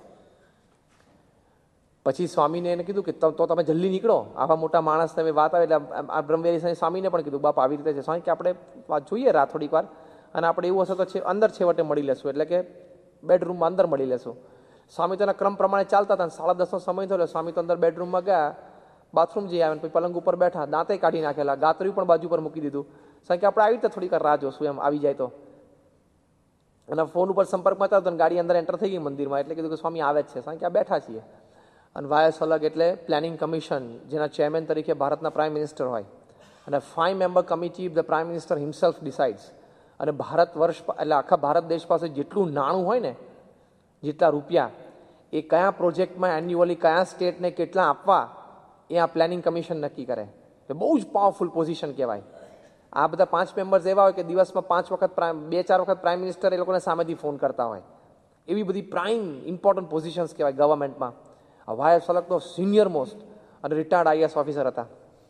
પછી સ્વામીને એને કીધું કે તો તમે જલ્દી નીકળો, આવા મોટા માણસ તમે વાત આવે. એટલે આ બ્રહ્મવિહારી સ્વામીને પણ કીધું બાપા આવી રીતે છે સ્વામી કે આપણે વાત જોઈએ રાત થોડીક વાર, અને આપણે એવું હશે તો છે અંદર છેવટે મળી લેશું, એટલે કે બેડરૂમમાં અંદર મળી લેશું. સ્વામી તો એના ક્રમ પ્રમાણે ચાલતા હતા. સાડા દસનો સમય થયો, સ્વામી તો અંદર બેડરૂમમાં ગયા, બાથરૂમ જઈ આવ્યા, પછી પલંગ ઉપર બેઠા, દાંતે કાઢી નાખેલા, ગાતર્યું પણ બાજુ પર મૂકી દીધું. કારણ કે આપણે આવી રીતે થોડીક રાહ જોશું એમ આવી જાય તો. અને ફોન ઉપર સંપર્કમાં હતા તો ગાડી અંદર એન્ટર થઈ ગઈ મંદિરમાં, એટલે કીધું કે સ્વામી આવે જ છે. કારણ કે આ બેઠા છીએ. અને વાયસ અલગ એટલે પ્લાનિંગ કમિશન, જેના ચેરમેન તરીકે ભારતના પ્રાઇમ મિનિસ્ટર હોય, અને five member committee the prime minister himself ડિસાઇડ્સ. અને ભારત વર્ષ એટલે આખા ભારત દેશ પાસે જેટલું નાણું હોય ને, જેટલા રૂપિયા, એ કયા પ્રોજેક્ટમાં એન્યુઅલી કયા સ્ટેટને કેટલા આપવા એ આ પ્લાનિંગ કમિશન નક્કી કરે. એ બહુ જ પાવરફુલ પોઝિશન કહેવાય. આ બધા પાંચ મેમ્બર્સ એવા હોય કે દિવસમાં પાંચ વખત બે ચાર વખત પ્રાઇમ મિનિસ્ટર એ લોકોને સામેથી ફોન કરતા હોય. એવી બધી પ્રાઇમ ઇમ્પોર્ટન્ટ પોઝિશન્સ કહેવાય ગવર્મેન્ટમાં. આ વાયસ અલગ તો સિનિયર મોસ્ટ અને રિટાયર્ડ આઈએએસ ઓફિસર હતા.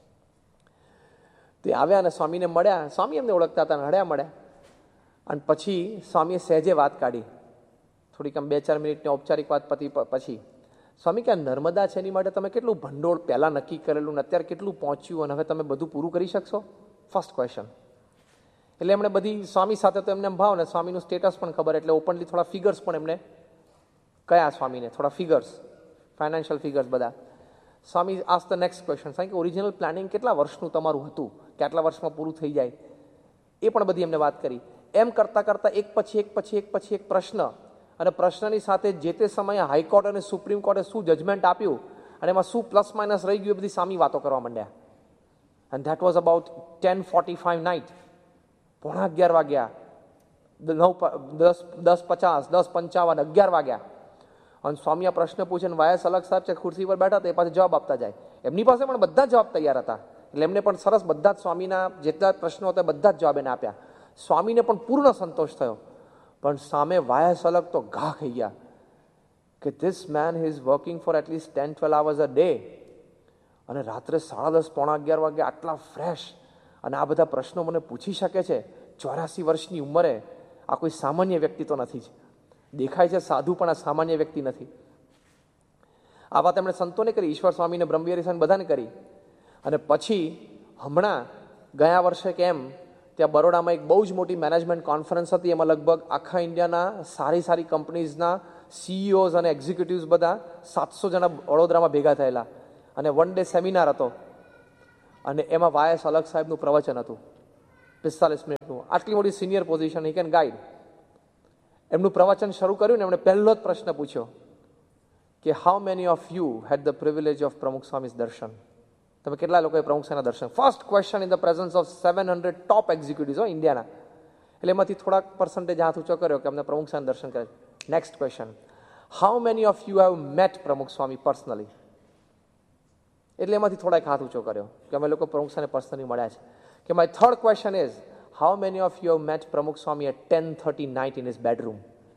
તે આવ્યા અને સ્વામીને મળ્યા. સ્વામી એમને ઓળખતા હતા, હળ્યા મળ્યા. અને પછી સ્વામીએ સહેજે વાત કાઢી, થોડીક આમ બે ચાર મિનિટની ઔપચારિક વાત પતી પછી સ્વામી કે આ નર્મદા છે એની માટે તમે કેટલું ભંડોળ પહેલાં નક્કી કરેલું ને અત્યારે કેટલું પહોંચ્યું અને હવે તમે બધું પૂરું કરી શકશો? First question. એટલે એમણે બધી સ્વામી સાથે તો એમને ભાવ ને સ્વામીનું સ્ટેટસ પણ ખબર, એટલે ઓપનલી થોડા ફિગર્સ પણ એમને કયા સ્વામીને થોડા ફિગર્સ, ફાઇનાન્શિયલ ફિગર્સ બધા. સ્વામી આસ્ક ધ નેક્સ્ટ ક્વેશ્ચન, કારણ કે ઓરિજિનલ પ્લાનિંગ કેટલા વર્ષનું તમારું હતું, કેટલા વર્ષમાં પૂરું થઈ જાય, એ પણ બધી એમને વાત કરી. એમ કરતાં કરતાં એક પછી એક પછી એક પછી એક પ્રશ્ન, અને પ્રશ્નની સાથે જે તે સમયે હાઈકોર્ટ અને સુપ્રીમ કોર્ટે શું જજમેન્ટ આપ્યું અને એમાં શું પ્લસ માઇનસ રહી ગયું, એ બધી સામી વાતો કરવા માંડ્યા. And that was about ten forty five night. પોણા અગિયાર વાગ્યા, નવ દસ દસ પચાસ દસ પંચાવન અગિયાર વાગ્યા. અને સ્વામી આ પ્રશ્ન પૂછે ને વાયસ અલગ સાહેબ છે ખુરશી પર બેઠા, તો એ પાસે જવાબ આપતા જાય. એમની પાસે પણ બધા જવાબ તૈયાર હતા, એટલે એમને પણ સરસ બધા જ સ્વામીના જેટલા પ્રશ્નો હતા બધા જ જવાબ એને આપ્યા. સ્વામીને પણ પૂર્ણ સંતોષ થયો. પણ સામે વાયસ અલગ તો ઘા ખાઈ ગયા કે this man he is working four at least ten twelve hours a day, અને રાત્રે સાડા દસ પોણા અગિયાર વાગે આટલા ફ્રેશ અને આ બધા પ્રશ્નો મને પૂછી શકે છે ચોરાસી વર્ષની ઉંમરે. આ કોઈ સામાન્ય વ્યક્તિ તો નથી જ. દેખાય છે સાધુ, પણ આ સામાન્ય વ્યક્તિ નથી. આ વાત એમણે સંતોને કરી, ઈશ્વર સ્વામીને, બ્રહ્મવિહારી સ્વામી બધાને કરી. અને પછી હમણાં ગયા વર્ષે કેમ ત્યાં બરોડામાં એક બહુ જ મોટી મેનેજમેન્ટ કોન્ફરન્સ હતી. એમાં લગભગ આખા ઇન્ડિયાના સારી સારી કંપનીઝના સીઈઓઝ અને એક્ઝિક્યુટિવ્સ બધા સાતસો જણા વડોદરામાં ભેગા થયેલા, અને વન ડે સેમિનાર હતો. અને એમાં વાયસ અલગ સાહેબનું પ્રવચન હતું પિસ્તાલીસ મિનિટનું. આટલી મોટી senior position, he can guide. એમનું પ્રવચન શરૂ કર્યું ને એમણે પહેલો જ પ્રશ્ન પૂછ્યો કે how many of you had the privilege of પ્રમુખ સ્વામીઝ દર્શન? તમે કેટલા લોકોએ પ્રમુખ સ્વામીના દર્શન? First question in the presence of seven hundred top executives હોય ઇન્ડિયાના. એટલે એમાંથી થોડાક પર્સન્ટેજ હાથ ઊંચો કર્યો કે અમને પ્રમુખ સ્વામી દર્શન કરે. Next question, how many of you have mat પ્રમુખ સ્વામી પર્સનલી? એટલે એમાંથી થોડાક હાથ ઊંચો કર્યો કે અમે લોકો પ્રમુખ સ્વામી પર્સનલી મળ્યા છે. કે my third question is how many of you have mat પ્રમુખ સ્વામી at ten thirty night in his bedroom?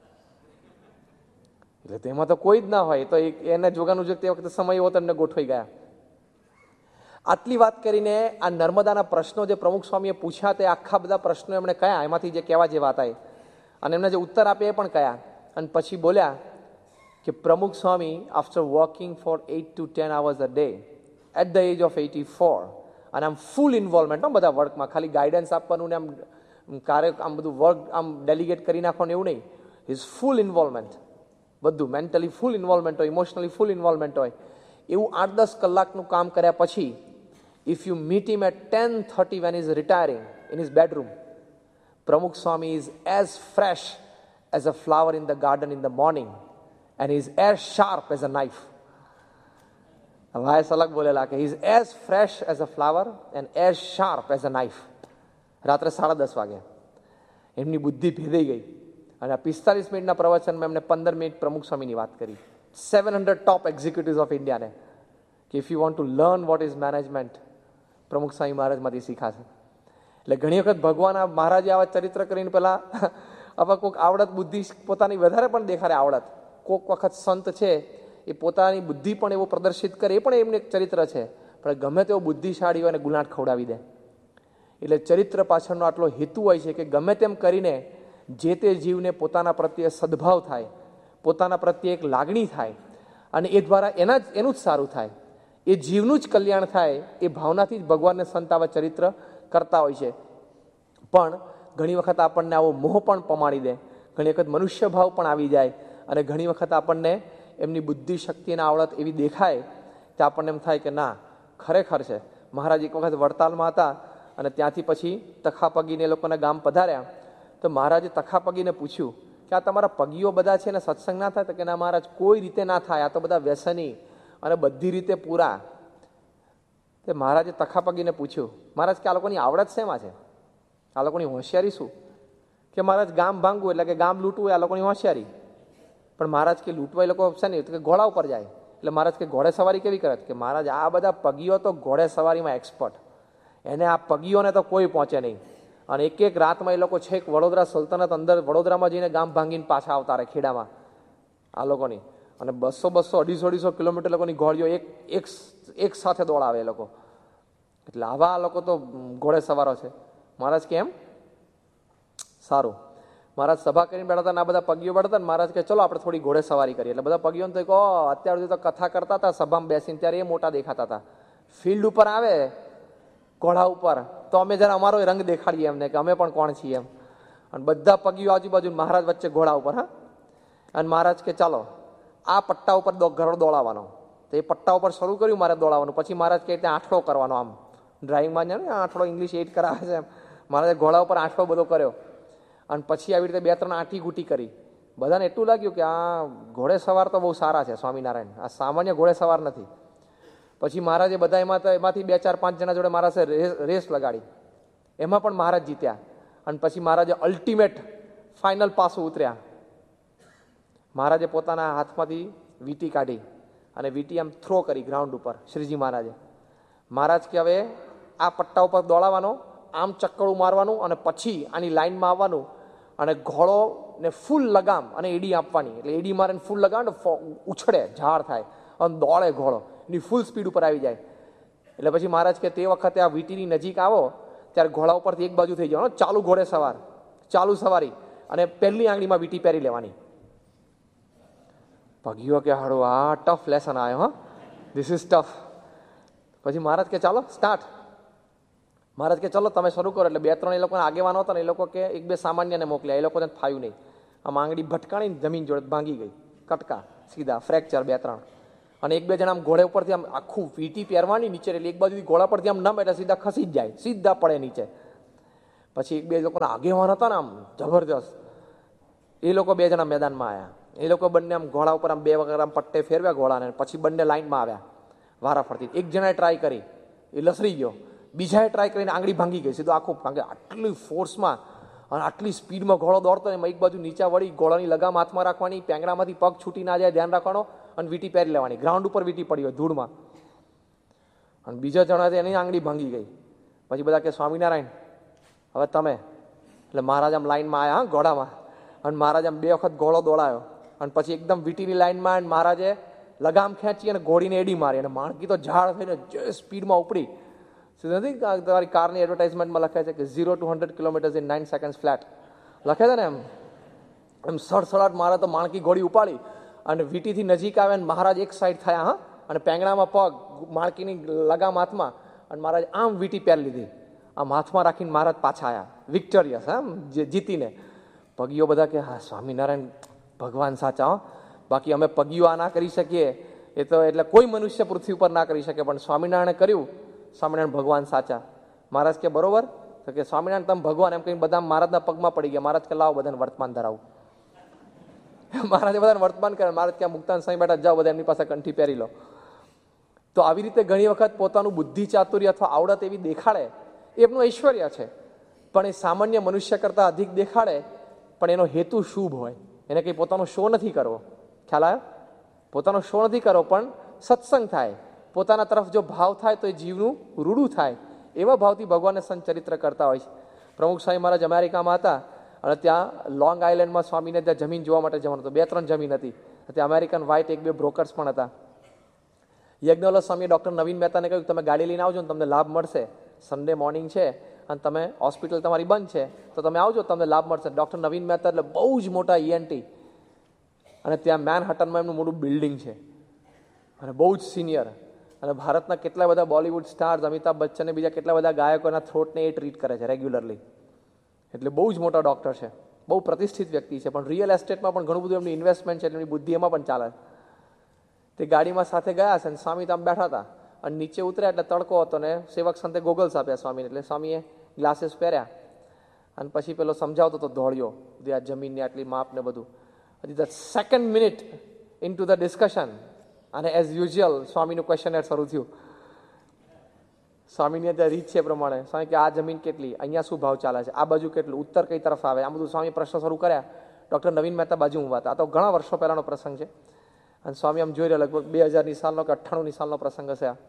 એટલે તેમાં તો કોઈ જ ના હોય, તો એને જોગાનું જોગ તે વખતે સમય એવો તમને ગોઠવાઈ ગયા. આટલી વાત કરીને આ નર્મદાના પ્રશ્નો જે પ્રમુખ સ્વામીએ પૂછ્યા તે આખા બધા પ્રશ્નો એમણે કયા, એમાંથી જે કહેવા જે વાત આવી અને એમને જે ઉત્તર આપે એ પણ કયા. અને પછી બોલ્યા કે પ્રમુખ સ્વામી after working four eight two ten hours a day at the age of eighty four, અને આમ ફૂલ ઇન્વોલ્વમેન્ટ હો બધા વર્કમાં, ખાલી ગાઈડન્સ આપવાનું ને આમ કાર્ય આમ બધું વર્ક આમ ડેલિગેટ કરી નાખવાનું એવું નહીં. ઇઝ ફૂલ ઇન્વોલ્વમેન્ટ, બધું મેન્ટલી ફૂલ ઇન્વોલ્વમેન્ટ હોય, ઇમોશનલી ફૂલ ઇન્વોલ્વમેન્ટ હોય. એવું આઠ દસ કલાકનું કામ કર્યા પછી If you meet him at ten thirty when he's retiring in his bedroom, Pramukh Swami is as fresh as a flower in the garden in the morning and he is as sharp as a knife. Voice અલગ બોલેલા કે he is as fresh as a flower and as sharp as a knife. રાત્રે સાડા દસ વાગે એમની બુદ્ધિ ભેદાઈ ગઈ અને આ પિસ્તાલીસ મિનિટના પ્રવચનમાં એમને પંદર મિનિટ પ્રમુખ સ્વામીની વાત કરી. Seven hundred top executives of ઇન્ડિયાને કે if you want to learn what is management, પ્રમુખ સ્વામી મહારાજમાંથી શીખાશે. એટલે ઘણી વખત ભગવાન આ મહારાજે આવા ચરિત્ર કરીને પેલા આવા કોઈક આવડત બુદ્ધિ પોતાની વધારે પણ દેખાડે આવડત. કોઈક વખત સંત છે એ પોતાની બુદ્ધિ પણ એવું પ્રદર્શિત કરે, એ પણ એમને એક ચરિત્ર છે, પણ ગમે તેવો બુદ્ધિશાળી હોય અને ગુલાટ ખવડાવી દે. એટલે ચરિત્ર પાછળનો આટલો હેતુ હોય છે કે ગમે તેમ કરીને જે તે જીવને પોતાના પ્રત્યે સદભાવ થાય, પોતાના પ્રત્યે એક લાગણી થાય અને એ દ્વારા એના જ એનું જ સારું થાય, એ જીવનું જ કલ્યાણ થાય, એ ભાવનાથી જ ભગવાનને સંત આવા ચરિત્ર કરતા હોય છે. પણ ઘણી વખત આપણને આવો મોહ પણ પમાડી દે, ઘણી વખત મનુષ્ય ભાવ પણ આવી જાય અને ઘણી વખત આપણને એમની બુદ્ધિ શક્તિના આવડત એવી દેખાય કે આપણને એમ થાય કે ના ખરેખર છે. મહારાજ એક વખત વડતાલમાં હતા અને ત્યાંથી પછી તખાપગીને એ લોકોના ગામ પધાર્યા તો મહારાજે તખાપગીને પૂછ્યું કે આ તમારા પગીઓ બધા છે ને સત્સંગ ના થાય? તો કે ના મહારાજ, કોઈ રીતે ના થાય, આ તો બધા વ્યસની અને બધી રીતે પૂરા. તે મહારાજે તખાપગીને પૂછ્યું, મહારાજ કે આ લોકોની આવડત શેમાં છે? આ લોકોની હોશિયારી શું? કે મહારાજ ગામ ભાંગવું એટલે કે ગામ લૂંટવું આ લોકોની હોશિયારી. પણ મહારાજ કે લૂંટવા એ લોકો છે ને કે ઘોડા ઉપર જાય. એટલે મહારાજ કે ઘોડે સવારી કેવી કરે? કે મહારાજ આ બધા પગીઓ તો ઘોડે સવારીમાં એક્સપર્ટ, એને આ પગીઓને તો કોઈ પહોંચે નહીં. અને એક એક રાતમાં એ લોકો છેક વડોદરા સલ્તનત અંદર વડોદરામાં જઈને ગામ ભાંગીને પાછા આવતા રહે ખેડામાં આ લોકોની. અને બસો બસો અઢીસો અઢીસો કિલોમીટર લોકોની ઘોડીઓ એક એક એક સાથે દોડાવે એ લોકો. એટલે આવા આ લોકો તો ઘોડે સવારો છે. મહારાજ કે એમ સારું. મહારાજ સભા કરીને બેઠા હતા ને આ બધા પગીઓ બેઠા હતા ને મહારાજ કે ચલો આપણે થોડી ઘોડે સવારી કરીએ. એટલે બધા પગીઓને તો કહો અત્યાર સુધી તો કથા કરતા હતા સભામાં બેસીને, ત્યારે એ મોટા દેખાતા હતા. ફિલ્ડ ઉપર આવે ઘોડા ઉપર તો અમે જરા અમારો રંગ દેખાડીએ એમને કે અમે પણ કોણ છીએ એમ. અને બધા પગીઓ આજુબાજુ, મહારાજ વચ્ચે ઘોડા ઉપર. હા, અને મહારાજ કે ચાલો આ પટ્ટા ઉપર ઘર દોડાવવાનો. તો એ પટ્ટા ઉપર શરૂ કર્યું મારે દોડાવવાનું. પછી મહારાજ કે ત્યાં આંઠડો કરવાનો, આમ ડ્રાઇવિંગમાં જાણે આંઠડો ઇંગ્લિશ એડ કરાવે છે એમ. મહારાજે ઘોડા ઉપર આંઠડો બધો કર્યો અને પછી આવી રીતે બે ત્રણ આંટી ગુટી કરી. બધાને એટલું લાગ્યું કે આ ઘોડે સવાર તો બહુ સારા છે સ્વામિનારાયણ, આ સામાન્ય ઘોડે સવાર નથી. પછી મહારાજે બધા એમાં એમાંથી બે ચાર પાંચ જણા જોડે મહારાજે રેસ લગાડી, એમાં પણ મહારાજ જીત્યા. અને પછી મહારાજે અલ્ટિમેટ ફાઇનલ પાસું ઉતર્યા. મહારાજે પોતાના હાથમાંથી વીંટી કાઢી અને વીંટી આમ થ્રો કરી ગ્રાઉન્ડ ઉપર શ્રીજી મહારાજે. મહારાજ કે હવે આ પટ્ટા ઉપર દોડાવવાનો, આમ ચક્કડું મારવાનું અને પછી આની લાઈનમાં આવવાનું અને ઘોડો ને ફૂલ લગામ અને એડી આપવાની. એટલે એડી મારે ફૂલ લગામ ને ઉછળે, ઝાડ થાય અને દોડે ઘોડો, એની ફૂલ સ્પીડ ઉપર આવી જાય. એટલે પછી મહારાજ કે તે વખતે આ વીંટીની નજીક આવો ત્યારે ઘોડા ઉપરથી એક બાજુ થઈ જવાનો, ચાલુ ઘોડે સવાર, ચાલુ સવારી, અને પહેલી આંગળીમાં વીંટી પહેરી લેવાની. પગીઓ કે હાડો આ ટફ લેસન આવ્યો, હા ધીસ ઇઝ ટફ. પછી મહારાજ કે ચાલો સ્ટાર્ટ. મહારાજ કે ચલો તમે શરૂ કરો. એટલે બે ત્રણ એ લોકોને આગેવાનો હતા ને એ લોકો કે એક બે સામાન્યને મોકલ્યા, એ લોકોને ફાયું નહીં. આમ આંગળી ભટકાણીને જમીન જોડે ભાંગી ગઈ, કટકા સીધા ફ્રેક્ચર બે ત્રણ. અને એક બે જણા આમ ઘોડે ઉપરથી આમ આખું વીંટી પહેરવાની નીચે, એટલે એક બાજુથી ઘોડા પરથી આમ નમ એટલે સીધા ખસી જ જાય, સીધા પડે નીચે. પછી એક બે લોકોના આગેવાન હતા ને આમ જબરજસ્ત, એ લોકો બે જણા મેદાનમાં આવ્યા. એ લોકો બંને આમ ઘોડા ઉપર આમ બે વખત આમ પટ્ટે ફેરવ્યા ઘોડાને, પછી બંને લાઈનમાં આવ્યા વારાફરતી. એક જણાએ ટ્રાય કરી, એ લસરી ગયો. બીજાએ ટ્રાય કરીને આંગળી ભાંગી ગઈ, સીધું આખું ભાંગે. આટલી ફોર્સમાં અને આટલી સ્પીડમાં ઘોડો દોડતો, એમાં એક બાજુ નીચા વળી ઘોડાની લગામ હાથમાં રાખવાની, પેંગડામાંથી પગ છૂટી ના જાય ધ્યાન રાખવાનો, અને વીંટી પહેરી લેવાની. ગ્રાઉન્ડ ઉપર વીંટી પડી હોય ધૂળમાં. અને બીજા જણા એની આંગળી ભાંગી ગઈ. પછી બધા કે સ્વામિનારાયણ હવે તમે. એટલે મહારાજ આમ લાઈનમાં આવ્યા હા ઘોડામાં, અને મહારાજ આમ બે વખત ઘોડો દોડાયો અને પછી એકદમ વીંટીની લાઈનમાં મહારાજે લગામ ખેંચી અને ઘોડીને એડી મારી. અને માણકી તો ઝાડ થઈને જે સ્પીડમાં ઉપડી. નથી તમારી કારની એડવર્ટાઇઝમેન્ટમાં લખે છે કે zero two hundred kilometres in nine second flat લખે છે ને, એમ એમ સડસડાટ મારે તો માણકી ઘોડી ઉપાડી અને વીંટીથી નજીક આવે ને મહારાજ એક સાઈડ થયા, હા, અને પેંગડામાં પગ, માણકીની લગામ હાથમાં, અને મહારાજ આમ વીંટી પહેરી લીધી. આમ હાથમાં રાખીને મહારાજ પાછા આવ્યા વિક્ટોરિયસ, હા, જીતીને. પગીઓ બધા કે હા સ્વામિનારાયણ ભગવાન સાચા, હો, બાકી અમે પગીઓ આ ના કરી શકીએ, એ તો એટલે કોઈ મનુષ્ય પૃથ્વી ઉપર ના કરી શકે, પણ સ્વામિનારાયણે કર્યું. સ્વામિનારાયણ ભગવાન સાચા. મહારાજ કે બરોબર? તો કે સ્વામિનારાયણ તમે ભગવાન એમ કહીને બધા મહારાજના પગમાં પડી ગયા. મહારાજ કે લાવો બધાને વર્તમાન ધરાવું. મહારાજે બધાને વર્તમાન કરે. મહારાજ ક્યાં મુક્તાન સ્વામી બેઠા, જાઓ બધા એમની પાસે કંઠી પહેરી લો. તો આવી રીતે ઘણી વખત પોતાનું બુદ્ધિ ચાતુર્ય અથવા આવડત એવી દેખાડે, એમનું ઐશ્વર્ય છે, પણ એ સામાન્ય મનુષ્ય કરતાં અધિક દેખાડે, પણ એનો હેતુ શુભ હોય. એને કંઈ પોતાનો શો નથી કરવો. ખ્યાલ આવ્યો? પોતાનો શો નથી કરવો, પણ સત્સંગ થાય, પોતાના તરફ જો ભાવ થાય તો એ જીવનું રૂડું થાય. એવા ભાવથી ભગવાનને સંચરિત્ર કરતા હોય છે. પ્રમુખ સ્વામી મહારાજ અમેરિકામાં હતા અને ત્યાં લોંગ આઇલેન્ડમાં સ્વામીને ત્યાં જમીન જોવા માટે જવાનું હતું. બે ત્રણ જમીન હતી. ત્યાં અમેરિકન વ્હાઇટ એક બે બ્રોકર્સ પણ હતા. યજ્ઞવલ્લભ સ્વામીએ ડૉક્ટર નવીન મહેતાને કહ્યું તમે ગાડી લઈને આવજો ને તમને લાભ મળશે. સન્ડે મોર્નિંગ છે અને તમે હોસ્પિટલ તમારી બંધ છે તો તમે આવજો, તમને લાભ મળશે. ડૉક્ટર નવીન મહેતા એટલે બહુ જ મોટા ઈએનટી, અને ત્યાં મેનહટનમાં એમનું મોટું બિલ્ડિંગ છે અને બહુ જ સિનિયર. અને ભારતના કેટલા બધા બોલિવૂડ સ્ટાર્સ, અમિતાભ બચ્ચન, બીજા કેટલા બધા ગાયકોના થ્રોટને એ ટ્રીટ કરે છે રેગ્યુલરલી. એટલે બહુ જ મોટા ડૉક્ટર છે, બહુ પ્રતિષ્ઠિત વ્યક્તિ છે. પણ રિયલ એસ્ટેટમાં પણ ઘણું બધું એમની ઇન્વેસ્ટમેન્ટ છે, એમની બુદ્ધિ એમાં પણ ચાલે. તે ગાડીમાં સાથે ગયા છે અને સ્વામી ત્યાં બેઠા હતા અને નીચે ઉતર્યા એટલે તડકો હતો ને સેવક સંતે ગોગલ્સ આપ્યા સ્વામીને. એટલે સ્વામીએ ગ્લાસીસ પહેર્યા અને પછી પેલો સમજાવતો તો દોડ્યો આ જમીનની આટલી માપ ને બધું. હજી the second minute in to the discussion અને એઝ યુઝ્યુઅલ સ્વામીનું ક્વેશ્ચન શરૂ થયું. સ્વામીની ત્યાં રીત છે પ્રમાણે સ્વામી કે આ જમીન કેટલી, અહીંયા શું ભાવ ચાલે છે, આ બાજુ કેટલું, ઉત્તર કઈ તરફ આવે, આ બધું સ્વામી પ્રશ્ન શરૂ કર્યા. ડૉક્ટર નવીન મહેતા બાજુ ઊભા હતા. આ તો ઘણા વર્ષો પહેલાનો પ્રસંગ છે. અને સ્વામી આમ જોઈ રહ્યા, લગભગ બે હજારની સાલનો કે અઠ્ઠાણુંની સાલનો પ્રસંગ હશે આ.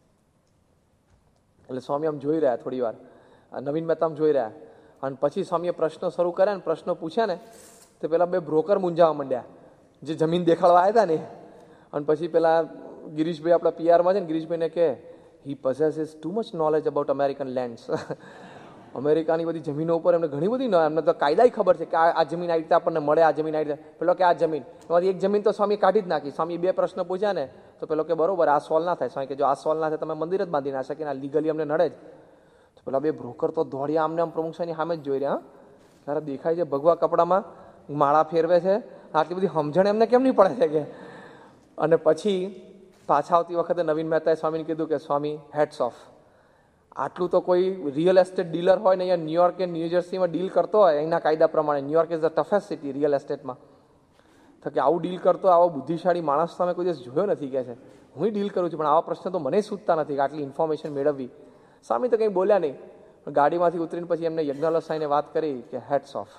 એટલે સ્વામી આમ જોઈ રહ્યા થોડી વાર, નવીન મહેતા આમ જોઈ રહ્યા. અને પછી સ્વામીએ પ્રશ્નો શરૂ કર્યા ને પ્રશ્નો પૂછ્યા ને તો પેલા બે બ્રોકર મૂંઝાવા માંડ્યા જે જમીન દેખાડવા આવ્યા હતા ને. અને પછી પેલા ગિરીશભાઈ આપણા પીઆરમાં છે ને, ગિરીશભાઈને કે હી પોસેસીસ too much knowledge about American lands. અમેરિકાની બધી જમીનો ઉપર એમને ઘણી બધી એમને તો કાયદાય ખબર છે કે આ જમીન આવી રીતે આપણને મળે, આ જમીન આવી રીતે. પેલો કે આ જમીન, એમાંથી એક જમીન તો સ્વામી કાઢી જ નાખી. સ્વામી બે પ્રશ્ન પૂછ્યા ને તો પેલો કે બરોબર આ સોલ્વ ના થાય. સ્વામી કે જો આ સોલ્વ ના થાય તમે મંદિર જ બાંધી ના શકે ને, આ લીગલી અમને નડે જ. તો પેલા બે બ્રોકર તો દોડ્યા આમને આમ પ્રમુખ સ્વામીની સામે જ જોઈ રહ્યા. હા ત્યારે દેખાય છે ભગવા કપડામાં માળા ફેરવે છે, આટલી બધી સમજણ એમને કેમ નહીં પડે છે કે. અને પછી પાછા આવતી વખતે નવીન મહેતાએ સ્વામીને કીધું કે સ્વામી હેડ્સ ઓફ, આટલું તો કોઈ રિયલ એસ્ટેટ ડીલર હોય ને અહીંયા ન્યુયોર્ક કે ન્યૂજર્સીમાં ડીલ કરતો હોય એના કાયદા પ્રમાણે, New York is the toughest city real એસ્ટેટમાં, તો કે આવું ડીલ કરતો આવો બુદ્ધિશાળી માણસ તમે કોઈ દિવસ જોયો નથી કે છે. હું ડીલ કરું છું પણ આવા પ્રશ્ન તો મને સૂચતા નથી કે આટલી ઇન્ફોર્મેશન મેળવવી. સ્વામી તો કંઈ બોલ્યા નહીં. ગાડીમાંથી ઉતરીને પછી એમને યજ્ઞવલ્લભ સ્વામીને વાત કરી કે હેડ્સ ઓફ,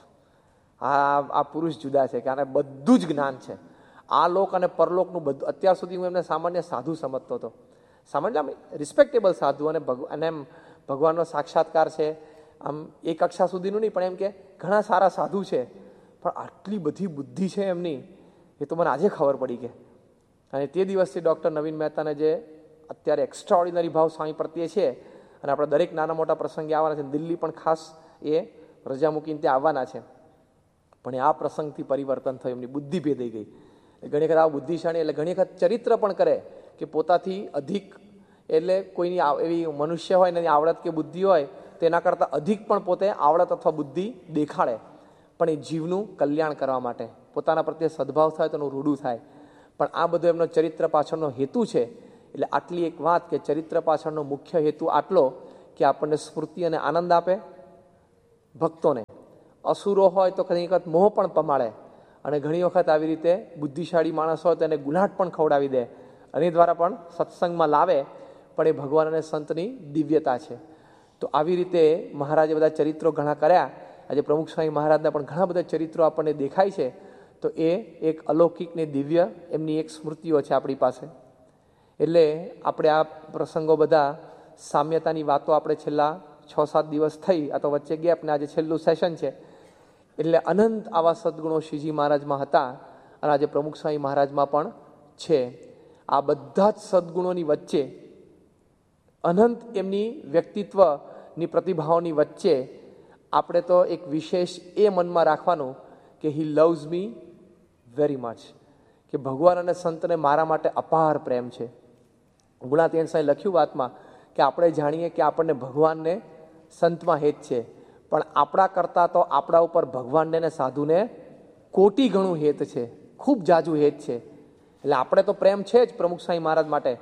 આ આ પુરુષ જુદા છે કે આને બધું જ જ્ઞાન છે. આ લોક અને પરલોકનું બધું. અત્યાર સુધી હું એમને સામાન્ય સાધુ સમજતો હતો, સામાન્ય રિસ્પેક્ટેબલ સાધુ, અને અને એમ ભગવાનનો સાક્ષાત્કાર છે આમ એ કક્ષા સુધીનું નહીં, પણ એમ કે ઘણા સારા સાધુ છે, પણ આટલી બધી બુદ્ધિ છે એમની એ તો મને આજે ખબર પડી કે. અને તે દિવસથી ડૉક્ટર નવીન મહેતાને જે અત્યારે એક્સ્ટ્રાઓર્ડિનરી ભાવ સ્વામી પ્રત્યે છે, અને આપણા દરેક નાના મોટા પ્રસંગે આવવાના છે, દિલ્હી પણ ખાસ એ રજા મૂકીને ત્યાં આવવાના છે. પણ એ આ પ્રસંગથી પરિવર્તન થયું, એમની બુદ્ધિ ભેદાઈ ગઈ. ઘણી વખત આ બુદ્ધિશાળી એટલે ઘણી વખત ચરિત્ર પણ કરે કે પોતાથી અધિક, એટલે કોઈની એવી મનુષ્ય હોય ને આવડત કે બુદ્ધિ હોય તેના કરતાં અધિક પણ પોતે આવડત અથવા બુદ્ધિ દેખાડે, પણ એ જીવનું કલ્યાણ કરવા માટે, પોતાના પ્રત્યે સદભાવ થાય તો એનું રૂડું થાય. પણ આ બધો એમનો ચરિત્ર પાછળનો હેતુ છે. એટલે આટલી એક વાત કે ચરિત્ર પાછળનો મુખ્ય હેતુ આટલો કે આપણને સ્ફૂર્તિ અને આનંદ આપે ભક્તોને. અસુરો હોય તો ઘણી વખત મોહ પણ પમાડે, અને ઘણી વખત આવી રીતે બુદ્ધિશાળી માણસ હોય તો એને ગુલાટ પણ ખવડાવી દે, એની દ્વારા પણ સત્સંગમાં લાવે. પણ એ ભગવાન અને સંતની દિવ્યતા છે. તો આવી રીતે મહારાજે બધા ચરિત્રો ઘણા કર્યા. આજે પ્રમુખ સ્વામી મહારાજના પણ ઘણા બધા ચરિત્રો આપણને દેખાય છે. તો એ એક અલૌકિક ને દિવ્ય એમની એક સ્મૃતિઓ છે આપણી પાસે. એટલે આપણે આ પ્રસંગો બધા સામ્યતાની વાતો આપણે છેલ્લા છ સાત દિવસ થઈ, આ તો વચ્ચે ગેપ ને આજે છેલ્લું સેશન છે. એટલે અનંત આવા સદગુણો શ્રીજી મહારાજમાં હતા અને આજે પ્રમુખ સ્વામી મહારાજમાં પણ છે. આ બધા જ સદગુણોની વચ્ચે, અનંત એમની વ્યક્તિત્વની પ્રતિભાઓની વચ્ચે આપણે તો એક વિશેષ એ મનમાં રાખવાનું કે હી લવ્સ મી વેરી મચ, કે ભગવાન અને સંતને મારા માટે અપાર પ્રેમ છે. ગુણાતીયન સાંઈ લખ્યું વાતમાં કે આપણે જાણીએ કે આપણને ભગવાનને સંતમાં હેત છે, પણ આપણા કરતાં તો આપણા ઉપર ભગવાનને ને સાધુને કોટી ગણું હેત છે, ખૂબ જાજુ હેત છે. એટલે આપણે તો પ્રેમ છે જ પ્રમુખ સ્વામી મહારાજ માટે,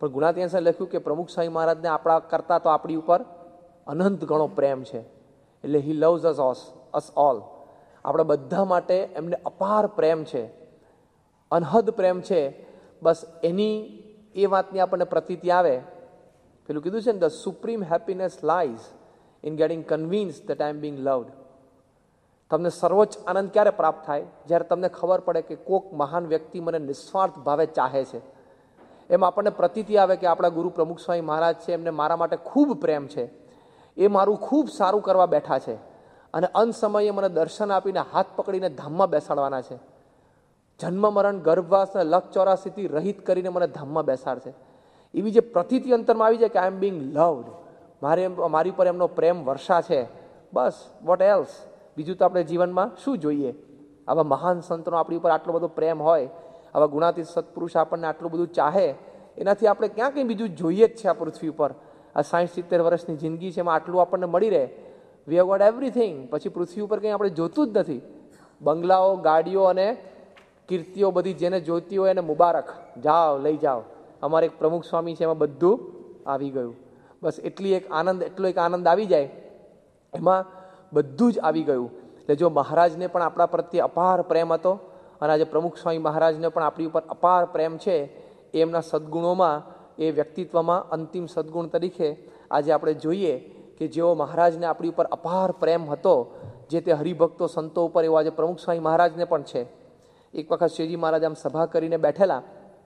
પણ ગુણાતીતાંશે લખ્યું કે પ્રમુખ સ્વામી મહારાજને આપણા કરતા તો આપણી ઉપર અનંત ગણો પ્રેમ છે, એટલે હી લવ્સ અસ ઓસ અસ ઓલ. આપણા બધા માટે એમને અપાર પ્રેમ છે, અનહદ પ્રેમ છે. બસ એની એ વાતની આપણને પ્રતીતિ આવે. પેલું કીધું છે ને, the supreme happiness lies in gating convince that I M Bing loved. તમને સર્વોચ્ચ આનંદ ક્યારે પ્રાપ્ત થાય? જ્યારે તમને ખબર પડે કે કોક મહાન વ્યક્તિ મને નિસ્વાર્થ ભાવે ચાહે છે. એમ આપણને પ્રતીતિ આવે કે આપણા ગુરુ પ્રમુખ સ્વામી મહારાજ છે, એમને મારા માટે ખૂબ પ્રેમ છે, એ મારું ખૂબ સારું કરવા બેઠા છે, અને અંત સમયે મને દર્શન આપીને હાથ પકડીને ધામમાં બેસાડવાના છે. જન્મ મરણ ગર્ભવાસ અને લખ ચોરાસીથી રહિત કરીને મને ધામમાં બેસાડશે. એવી જે પ્રતીતિ અંતરમાં આવી જાય કે આઈ એમ બિંગ લવ્ડ, મારે મારી પર એમનો પ્રેમ વર્ષા છે. બસ વોટ એલ્સ? બીજું તો આપણે જીવનમાં શું જોઈએ? આવા મહાન સંતનો આપણી ઉપર આટલો બધો પ્રેમ હોય, આવા ગુણાતીત સત્પુરુષ આપણને આટલું બધું ચાહે, એનાથી આપણે ક્યાં કંઈ બીજું જોઈએ જ છે આ પૃથ્વી ઉપર? આ સાઠ સિત્તેર વર્ષની જિંદગી છે, એમાં આટલું આપણને મળી રહે. We have got everything. પછી પૃથ્વી ઉપર કંઈ આપણે જોતું જ નથી. બંગલાઓ, ગાડીઓ અને કીર્તિઓ બધી જેને જોઈતી હોય એને મુબારક, જાઓ લઈ જાઓ. અમારે એક પ્રમુખ સ્વામી છે, એમાં બધું આવી ગયું. બસ એટલી એક આનંદ, એટલો એક આનંદ આવી જાય, એમાં બધું જ આવી ગયું. એટલે જો મહારાજને પણ આપણા પ્રત્યે અપાર પ્રેમ હતો, અને આજે પ્રમુખ સ્વામી મહારાજને પણ આપણી ઉપર અપાર પ્રેમ છે, એ એમના સદગુણોમાં, એ વ્યક્તિત્વમાં અંતિમ સદગુણ તરીકે આજે આપણે જોઈએ કે જેઓ મહારાજને આપણી ઉપર અપાર પ્રેમ હતો, જે તે હરિભક્તો સંતો ઉપર, એવો આજે પ્રમુખ સ્વામી મહારાજને પણ છે. એક વખત શ્રીજી મહારાજ આમ સભા કરીને બેઠેલા,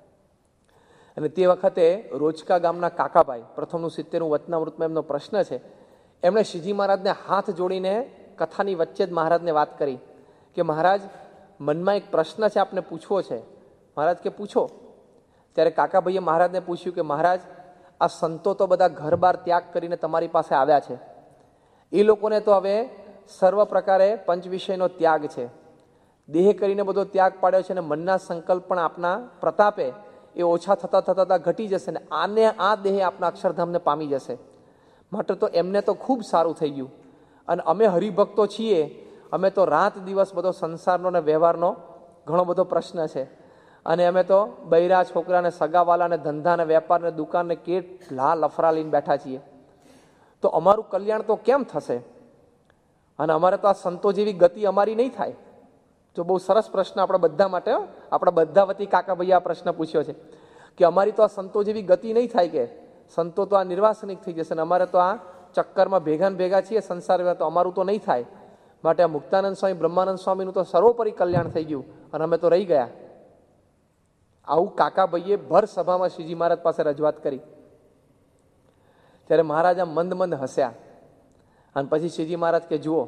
અને તે વખતે રોજકા ગામના કાકાભાઈ, પ્રથમનું સિત્તેરનું વચનામૃતમાં એમનો પ્રશ્ન છે, એમણે શ્રીજી મહારાજને હાથ જોડીને કથાની વચ્ચે જ મહારાજને વાત કરી કે મહારાજ, મનમાં એક પ્રશ્ન છે, આપને પૂછવો છે. મહારાજ કે પૂછો. ત્યારે કાકાભાઈએ મહારાજને પૂછ્યું કે મહારાજ, આ સંતો તો બધા ઘર બાર ત્યાગ કરીને તમારી પાસે આવ્યા છે, એ લોકોને તો હવે સર્વ પ્રકારે પંચ વિષયનો ત્યાગ છે, દેહ કરીને બધો ત્યાગ પાડ્યો છે, અને મનના સંકલ્પ પણ આપના પ્રતાપે એ ઓછા થતા થતા થતા ઘટી જશે, ને આને આ દેહ આપના અક્ષરધામને પામી જશે. માટે તો એમને તો ખૂબ સારું થઈ ગયું, અને અમે હરિભક્તો છીએ, અમે તો રાત દિવસ બધો સંસારનો ને વ્યવહારનો ઘણો બધો પ્રશ્ન છે, અને અમે તો બૈરા છોકરાને, સગાવાલાને, ધંધાને, વેપારને, દુકાનને કેટલા લફરા લઈને બેઠા છીએ, તો અમારું કલ્યાણ તો કેમ થશે? અને અમારે તો આ સંતો જેવી ગતિ અમારી નહીં થાય. તો બહુ સરસ પ્રશ્ન આપણા બધા માટે, આપણા બધા વતી કાકાભાઈએ આ પ્રશ્ન પૂછ્યો છે કે અમારી તો આ સંતો જેવી ગતિ નહીં થાય, કે સંતો તો આ નિર્વાસનિક થઈ જશે, ને અમારે તો આ ચક્કરમાં ભેગા ને ભેગા છીએ સંસાર, તો અમારું તો નહીં થાય. માટે આ મુક્તાનંદ સ્વામી, બ્રહ્માનંદ સ્વામીનું તો સર્વોપરી કલ્યાણ થઈ ગયું, અને અમે તો રહી ગયા. આવું કાકાભાઈએ ભર સભામાં શ્રીજી મહારાજ પાસે રજૂઆત કરી. ત્યારે મહારાજ આમ મંદ મંદ હસ્યા, અને પછી શ્રીજી મહારાજ કે જુઓ,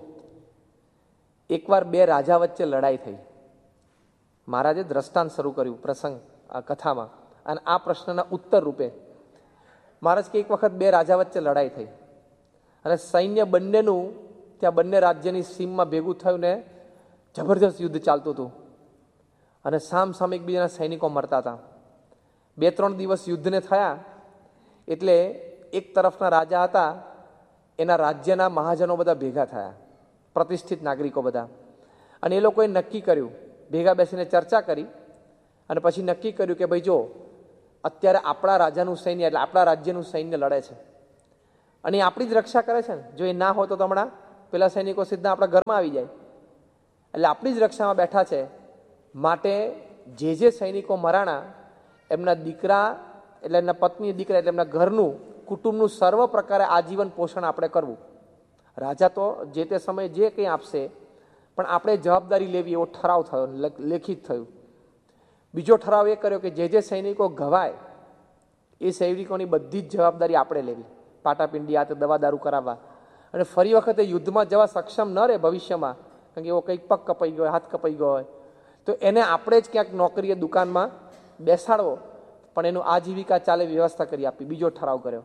એકવાર બે રાજા વચ્ચે લડાઈ થઈ. મહારાજે દ્રષ્ટાંત શરૂ કર્યું પ્રસંગ આ કથામાં, અને આ પ્રશ્નના ઉત્તર રૂપે મહારાજ કે એક વખત બે રાજા વચ્ચે લડાઈ થઈ, અને સૈન્ય બંનેનું ત્યાં બંને રાજ્યની સીમમાં ભેગું થયું ને જબરજસ્ત યુદ્ધ ચાલતું હતું, અને સામ સામે એકબીજાના સૈનિકો મરતા હતા. બે ત્રણ દિવસ યુદ્ધને થયા એટલે એક તરફના રાજા હતા, એના રાજ્યના મહાજનો બધા ભેગા થયા, પ્રતિષ્ઠિત નાગરિકો બધા, અને એ લોકોએ નક્કી કર્યું, ભેગા બેસીને ચર્ચા કરી, અને પછી નક્કી કર્યું કે ભાઈ જો અત્યારે આપણા રાજાનું સૈન્ય, એટલે આપણા રાજ્યનું સૈન્ય લડે છે, અને એ આપણી જ રક્ષા કરે છે ને, જો એ ના હોય તો હમણાં પેલા સૈનિકો સીધા આપણા ઘરમાં આવી જાય, એટલે આપણી જ રક્ષામાં બેઠા છે. માટે જે જે સૈનિકો મરાણા, એમના દીકરા એટલે એમના પત્ની દીકરા એટલે એમના ઘરનું, કુટુંબનું સર્વ પ્રકારે આજીવન પોષણ આપણે કરવું. રાજા તો જે તે સમયે જે કંઈ આપશે, પણ આપણે જવાબદારી લેવી, એવો ઠરાવ થયો, લેખિત થયું. બીજો ઠરાવ એ કર્યો કે જે જે સૈનિકો ઘવાય એ સૈનિકોની બધી જ જવાબદારી આપણે લેવી, પાટાપિંડી આ તે દવા દારૂ કરાવવા, અને ફરી વખતે યુદ્ધમાં જવા સક્ષમ ન રહે ભવિષ્યમાં, કારણ કે એવો કંઈક પગ કપાઈ ગયો, હાથ કપાઈ ગયો હોય, તો એને આપણે જ ક્યાંક નોકરીએ દુકાનમાં બેસાડવો, પણ એનું આજીવિકા ચાલે વ્યવસ્થા કરી આપી. બીજો ઠરાવ કર્યો.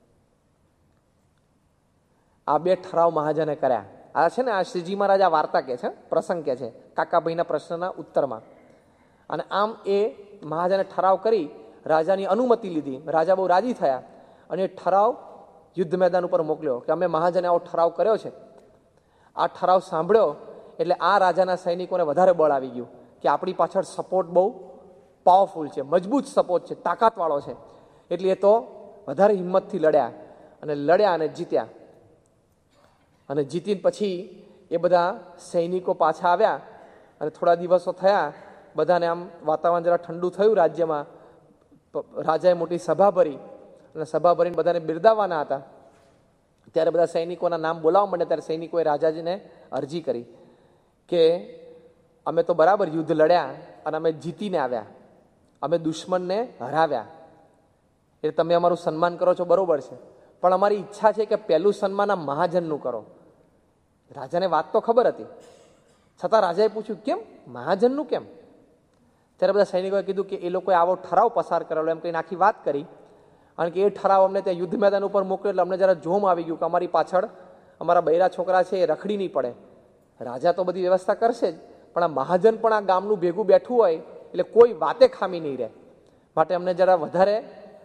આ બે ઠરાવ મહાજને કર્યા. આ છે ને, આ શ્રીજી મહારાજ આ વાર્તા કે છે, પ્રસંગ કે છે કાકાભાઈના પ્રશ્નના ઉત્તરમાં. અને આમ એ મહાજને ઠરાવ કરી, રાજાની અનુમતિ લીધી, રાજા બહુ રાજી થયા, અને એ ઠરાવ યુદ્ધ મેદાન ઉપર મોકલ્યો કે અમે મહાજને આવો ઠરાવ કર્યો છે. આ ઠરાવ સાંભળ્યો એટલે આ રાજાના સૈનિકોને વધારે બળ આવી ગયું કે આપણી પાછળ સપોર્ટ બહુ પાવરફુલ છે, મજબૂત સપોર્ટ છે, તાકાતવાળો છે, એટલે એ તો વધારે હિંમતથી લડ્યા અને લડ્યા અને જીત્યા. અને જીતીને પછી એ બધા સૈનિકો પાછા આવ્યા અને થોડા દિવસો થયા, બધાને આમ વાતાવરણ જરા ઠંડુ થયું રાજ્યમાં. રાજાએ મોટી સભા ભરી અને સભા ભરીને બધાને બિરદાવવાના હતા. ત્યારે બધા સૈનિકોના નામ બોલાવવા માંડ્યા. ત્યારે સૈનિકોએ રાજાજીને અરજી કરી કે અમે તો બરાબર યુદ્ધ લડ્યા અને અમે જીતીને આવ્યા, અમે દુશ્મનને હરાવ્યા, એટલે તમે અમારું સન્માન કરો છો બરોબર છે, પણ અમારી ઈચ્છા છે કે પહેલું સન્માન આ મહાજનનું કરો. રાજાને વાત તો ખબર હતી, છતાં રાજાએ પૂછ્યું કેમ મહાજનનું કેમ? ત્યારે બધા સૈનિકોએ કીધું કે એ લોકોએ આવો ઠરાવ પસાર કરેલો એમ કહીને આખી વાત કરી. કારણ કે એ ઠરાવ અમને ત્યાં યુદ્ધ મેદાન ઉપર મોકલ્યો એટલે અમને જરા જોમ આવી ગયું કે અમારી પાછળ અમારા બૈરા છોકરા છે એ રખડી નહીં પડે. રાજા તો બધી વ્યવસ્થા કરશે જ, પણ આ મહાજન પણ આ ગામનું ભેગું બેઠું હોય એટલે કોઈ વાતે ખામી નહીં રહે. માટે અમને જરા વધારે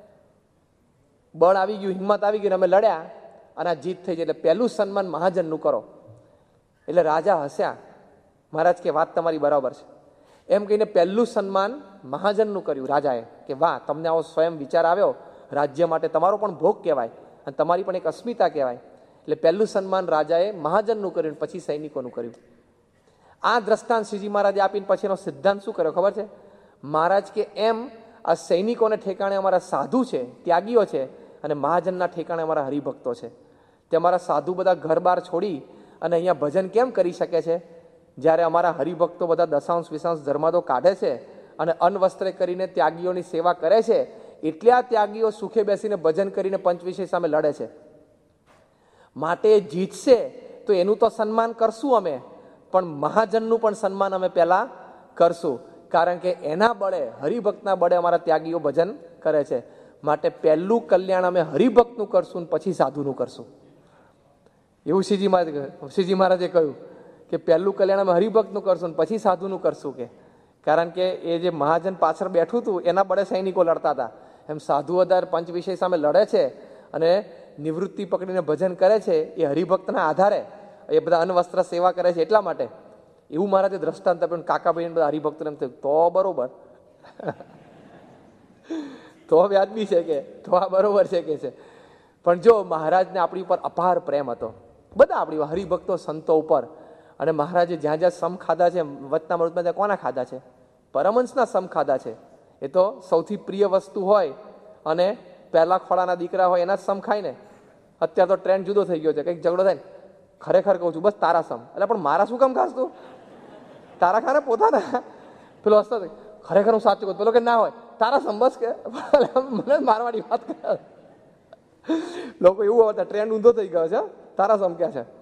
બળ આવી ગયું, હિંમત આવી ગઈ, અમે લડ્યા અને આ જીત થઈ જાય, એટલે પહેલું સન્માન મહાજનનું કરો. એટલે રાજા હસ્યા. મહારાજ કે વાત તમારી બરાબર છે એમ કહીને પહેલું સન્માન મહાજનનું કર્યું રાજાએ, કે વાહ તમને આવો સ્વયં વિચાર આવ્યો, રાજ્ય માટે તમારો પણ ભોગ કહેવાય અને તમારી પણ એક અસ્મિતા કહેવાય. એટલે પહેલું સન્માન રાજાએ મહાજનનું કર્યું, પછી સૈનિકોનું કર્યું. આ દ્રષ્ટાંત શ્રીજી મહારાજે આપીને પછી એનો સિદ્ધાંત શું કર્યો ખબર છે? મહારાજ કે એમ આ સૈનિકોને ઠેકાણે અમારા સાધુ છે, ત્યાગીઓ છે, અને મહાજનના ઠેકાણે અમારા હરિભક્તો છે. તે અમારા સાધુ બધા ઘર બાર છોડી અને અહીંયા ભજન કેમ કરી શકે છે, જ્યારે અમારા હરિભક્તો બધા દશાંશ વિશાંશ ધર્માદો કાઢે છે અને અન્વસ્ત્રે કરીને ત્યાગીઓની સેવા કરે છે, એટલે આ ત્યાગીઓ સુખે બેસીને ભજન કરીને પંચવિષય સામે લડે છે. માટે જીતશે તો એનું તો સન્માન કરશું અમે, પણ મહાજનનું પણ સન્માન અમે પહેલા કરશું, કારણ કે એના બળે, હરિભક્તના બળે અમારા ત્યાગીઓ ભજન કરે છે. માટે પહેલું કલ્યાણ અમે હરિભક્તનું કરશું પછી સાધુનું કરશું. એવું શ્રીજી મહારાજે શ્રીજી મહારાજે કહ્યું કે પહેલું કલ્યાણ અમે હરિભક્તનું કરશું પછી સાધુનું કરશું. કે કારણ કે એ જે મહાજન પાછળ બેઠું હતું એના બળે સૈનિકો લડતા હતા, એમ સાધુ અધાર પંચ વિષય સામે લડે છે અને નિવૃત્તિ પકડીને ભજન કરે છે, એ હરિભક્તના આધારે એ બધા અન્વસ્ત્ર સેવા કરે છે. એટલા માટે એવું મહારાજે દ્રષ્ટાંત આપ્યું. કાકાભાઈ બધા હરિભક્તોને એમ થયું તો બરોબર તો વ્યાજબી છે, કે તો આ બરોબર છે કે છે. પણ જો મહારાજને આપણી ઉપર અપાર પ્રેમ હતો, બધા આપણી હરિભક્તો સંતો ઉપર, અને મહારાજે જ્યાં જ્યાં સમ ખાધા છે વચના મૃતમાં ત્યાં કોના ખાધા છે? પરમહંસના સમ ખાધા છે. એ તો સૌથી પ્રિય વસ્તુ હોય અને પહેલા ખોળાના દીકરા હોય એના જ સમ ખાય ને. અત્યારે તો ટ્રેન્ડ જુદો થઈ ગયો છે, કંઈક ઝઘડો થાય ને ખરેખર કહું છું બસ તારા સમ, એટલે પણ મારા શું કામ ખાસ તું? તારા ખાને પોતાના પેલો હસતો ખરેખર હું સાચું કહું, પેલો કે ના હોય તારા સમ બસ, કે મને મારવાની વાત કરે. લોકો એવું હતા, ટ્રેન્ડ ઊંધો થઈ ગયો છે, તારા સમ ક્યાં છે?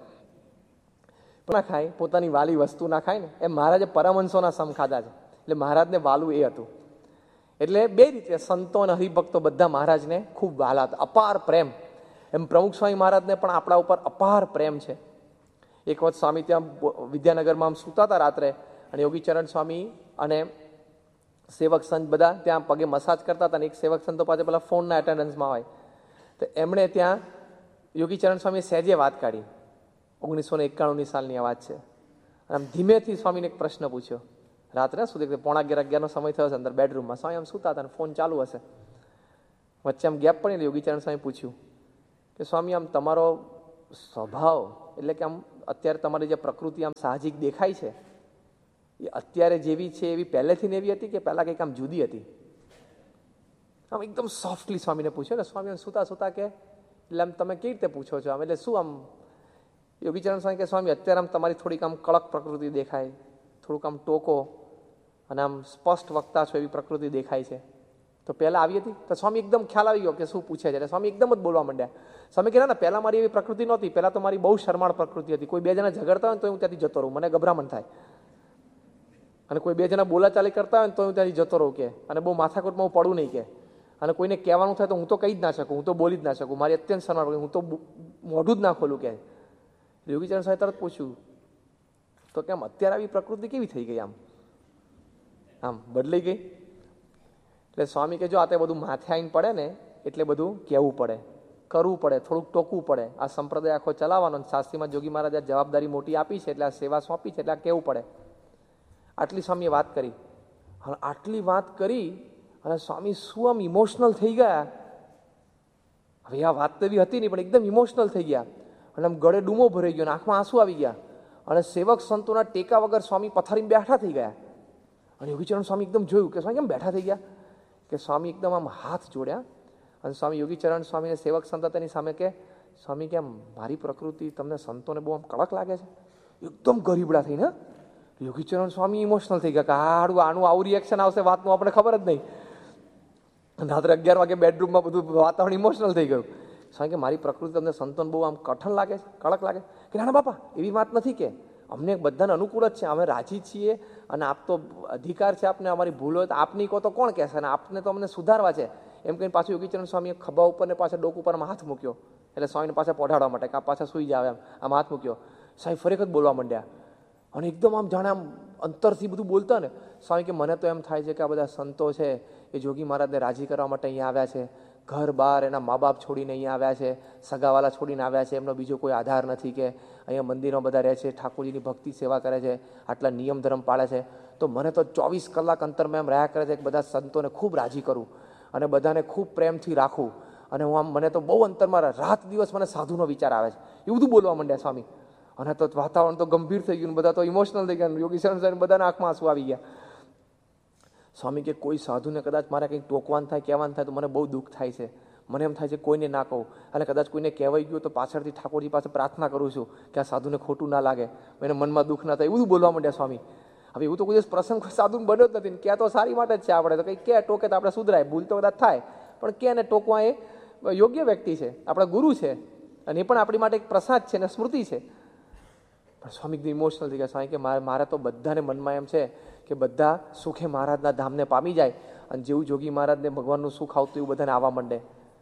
ના ખાય, પોતાની વાલી વસ્તુ ના ખાય ને. એમ મહારાજે પરમહંસોના સમ ખાધા છે, એટલે મહારાજને વાલું એ હતું. એટલે બે રીતે સંતો અને હરિભક્તો બધા મહારાજને ખૂબ વાલા હતા, અપાર પ્રેમ. એમ પ્રમુખ સ્વામી મહારાજને પણ આપણા ઉપર અપાર પ્રેમ છે. એક વખત સ્વામી ત્યાં વિદ્યાનગરમાં આમ સૂતા હતા રાત્રે, અને યોગીચરણ સ્વામી અને સેવક સંત બધા ત્યાં પગે મસાજ કરતા હતા, અને એક સેવક સંતો પાસે પેલા ફોનના એટેન્ડન્સમાં હોય, તો એમણે ત્યાં યોગીચરણ સ્વામીએ સહેજે વાત કાઢી. ઓગણીસો ને એકાણુંની સાલની આ વાત છે. આમ ધીમેથી સ્વામીને એક પ્રશ્ન પૂછ્યો, રાત્રે સુધી પોણા અગિયાર અગિયારનો સમય થયો છે, અંદર બેડરૂમમાં સ્વામી આમ સૂતા હતા અને ફોન ચાલુ હશે. વચ્ચે આમ ગેપ પડી, યોગીચરણ સ્વામી પૂછ્યું કે સ્વામી આમ તમારો સ્વભાવ, એટલે કે આમ અત્યારે તમારી જે પ્રકૃતિ આમ સાહજિક દેખાય છે, એ અત્યારે જેવી છે એવી પહેલેથી એવી હતી કે પહેલાં કંઈક આમ જુદી હતી? આમ એકદમ સોફ્ટલી સ્વામીને પૂછ્યો ને. સ્વામી આમ સૂતા સૂતા કે એટલે આમ તમે કેવી રીતે પૂછો છો આમ, એટલે શું આમ? યોગીચરણ સ્વામી કે સ્વામી અત્યારે આમ તમારી થોડીક આમ કડક પ્રકૃતિ દેખાય, થોડુંક આમ ટોકો અને આમ સ્પષ્ટ વક્તા છો એવી પ્રકૃતિ દેખાય છે, તો પહેલાં આવી હતી? તો સ્વામી એકદમ ખ્યાલ આવી ગયો કે શું પૂછે છે, એટલે સ્વામી એકદમ જ બોલવા માંડ્યા. સ્વામી કે ના ના, પહેલાં મારી એવી પ્રકૃતિ નહોતી, પહેલાં તો મારી બહુ શરમાળ પ્રકૃતિ હતી. કોઈ બે જણા ઝઘડતા હોય ને તો હું ત્યાંથી જતો રહું, મને ગભરામણ થાય. અને કોઈ બે જણા બોલાચાલી કરતા હોય ને તો હું ત્યાંથી જતો રહું, કે અને બહુ માથાકૂટમાં હું પડું નહીં, કે અને કોઈને કહેવાનું થાય તો હું તો કહી જ ના શકું, હું તો બોલી જ ના શકું, મારી અત્યંત શરમાળ, હું તો મોઢું જ ના ખોલું. કે યોગીચરણ સાહેબ તરત પૂછ્યું તો કેમ અત્યારે આવી પ્રકૃતિ કેવી થઈ ગઈ, આમ આમ બદલાઈ ગઈ? એટલે સ્વામી કે જો આ તે બધું માથે આવીને પડે ને એટલે બધું કહેવું પડે, કરવું પડે, થોડુંક ટોકવું પડે. આ સંપ્રદાય આખો ચલાવવાનો, શાસ્ત્રીમાં જોગી મહારાજે જવાબદારી મોટી આપી છે, એટલે આ સેવા સોંપી છે, એટલે આ કહેવું પડે. આટલી સ્વામીએ વાત કરી. હવે આટલી વાત કરી અને સ્વામી શું આમ ઇમોશનલ થઈ ગયા હવે આ વાત તો એવી હતી નહીં, પણ એકદમ ઇમોશનલ થઈ ગયા અને આમ ગળે ડૂમો ભરાઈ ગયો અને આંખમાં આંસુ આવી ગયા અને સેવક સંતોના ટેકા વગર સ્વામી પથારીમાં બેઠા થઈ ગયા. અને યોગીચરણ સ્વામી એકદમ જોયું કે સ્વામી કેમ બેઠા થઈ ગયા, કે સ્વામી એકદમ આમ હાથ જોડ્યા અને સ્વામી યોગીચરણ સ્વામીને સેવક સંત તેની સામે કે સ્વામી કેમ મારી પ્રકૃતિ તમને સંતોને બહુ આમ કડક લાગે છે? એકદમ ગરીબડા થઈને યોગીચરણ સ્વામી ઇમોશનલ થઈ ગયા કે હાડું આનું આવું રિએક્શન આવશે વાતનું આપણે ખબર જ નહીં. રાત્રે અગિયાર વાગે બેડરૂમમાં બધું વાતાવરણ ઇમોશનલ થઈ ગયું. સ્વામી કે મારી પ્રકૃતિ તમને સંતોને બહુ આમ કઠણ લાગે છે, કડક લાગે કે ના ના બાપા એવી વાત નથી, કે અમને બધાને અનુકૂળ જ છે, અમે રાજી છીએ અને આપ તો અધિકાર છે આપને, અમારી ભૂલ હોય તો આપની કહો તો કોણ કહેશે, અને આપને તો અમને સુધારવા છે એમ કહીને પાછું યોગીચરણ સ્વામીએ ખભા ઉપર ને પાછા ડોક ઉપર હાથ મૂક્યો, એટલે સ્વામીને પાછા પઢાડવા માટે કે આ પાછા સુઈ જાવ એમ આમ હાથ મૂક્યો. સ્વામી ફરી વખત બોલવા માંડ્યા અને એકદમ આમ જાણે આમ અંતરથી બધું બોલતા ને. સ્વામી કે મને તો એમ થાય છે કે આ બધા સંતો છે એ જોગી મહારાજને રાજી કરવા માટે અહીંયા આવ્યા છે, ઘર બહાર એના મા બાપ છોડીને અહીંયા આવ્યા છે, સગાવાલા છોડીને આવ્યા છે, એમનો બીજો કોઈ આધાર નથી, કે અહીંયા મંદિરમાં બધા રહે છે, ઠાકોરજીની ભક્તિ સેવા કરે છે, આટલા નિયમ ધર્મ પાળે છે, તો મને તો ચોવીસ કલાક અંતરમાં એમ રહ્યા કરે છે કે બધા સંતોને ખૂબ રાજી કરું અને બધાને ખૂબ પ્રેમથી રાખું, અને હું આમ મને તો બહુ અંતરમાં રાત દિવસ મને સાધુનો વિચાર આવે છે. એ બધું બોલવા માંડ્યા સ્વામી. અને તો વાતાવરણ તો ગંભીર થઈ ગયું, બધા તો ઇમોશનલ થઈ ગયા, યોગી શરણ બધાના આંખમાં આંસુ આવી ગયા. સ્વામી કે કોઈ સાધુને કદાચ મારે કંઈક ટોકવાનું થાય, કહેવાનું થાય તો મને બહુ દુઃખ થાય છે, મને એમ થાય છે કોઈને ના કહું, અને કદાચ કોઈને કહેવાઈ ગયું તો પાછળથી ઠાકોરજી પાસે પ્રાર્થના કરું છું કે આ સાધુને ખોટું ના લાગે, એને મનમાં દુઃખ ના થાય. એવું બધું બોલવા માંડ્યા સ્વામી. હવે એવું તો કોઈ દિવસ પ્રસંગ સાધુ બન્યો જ નથી ને, ક્યાં તો સારી માટે જ છે, આપણે તો કંઈક કે ટોકે તો આપણે સુધરાય, ભૂલ તો કદાચ થાય, પણ કે ને ટોકવા એ યોગ્ય વ્યક્તિ છે, આપણા ગુરુ છે, અને એ પણ આપણી માટે એક પ્રસાદ છે ને સ્મૃતિ છે. પણ સ્વામી એકદમ ઇમોશનલ થઈ ગયા. સ્વામી કે મારે મારે તો બધાને મનમાં એમ છે કે બધા સુખે મહારાજના ધામને પામી જાય, અને જેવું જોગી મહારાજને ભગવાનનું સુખ આવતું એવું બધાને આવવા માંડે.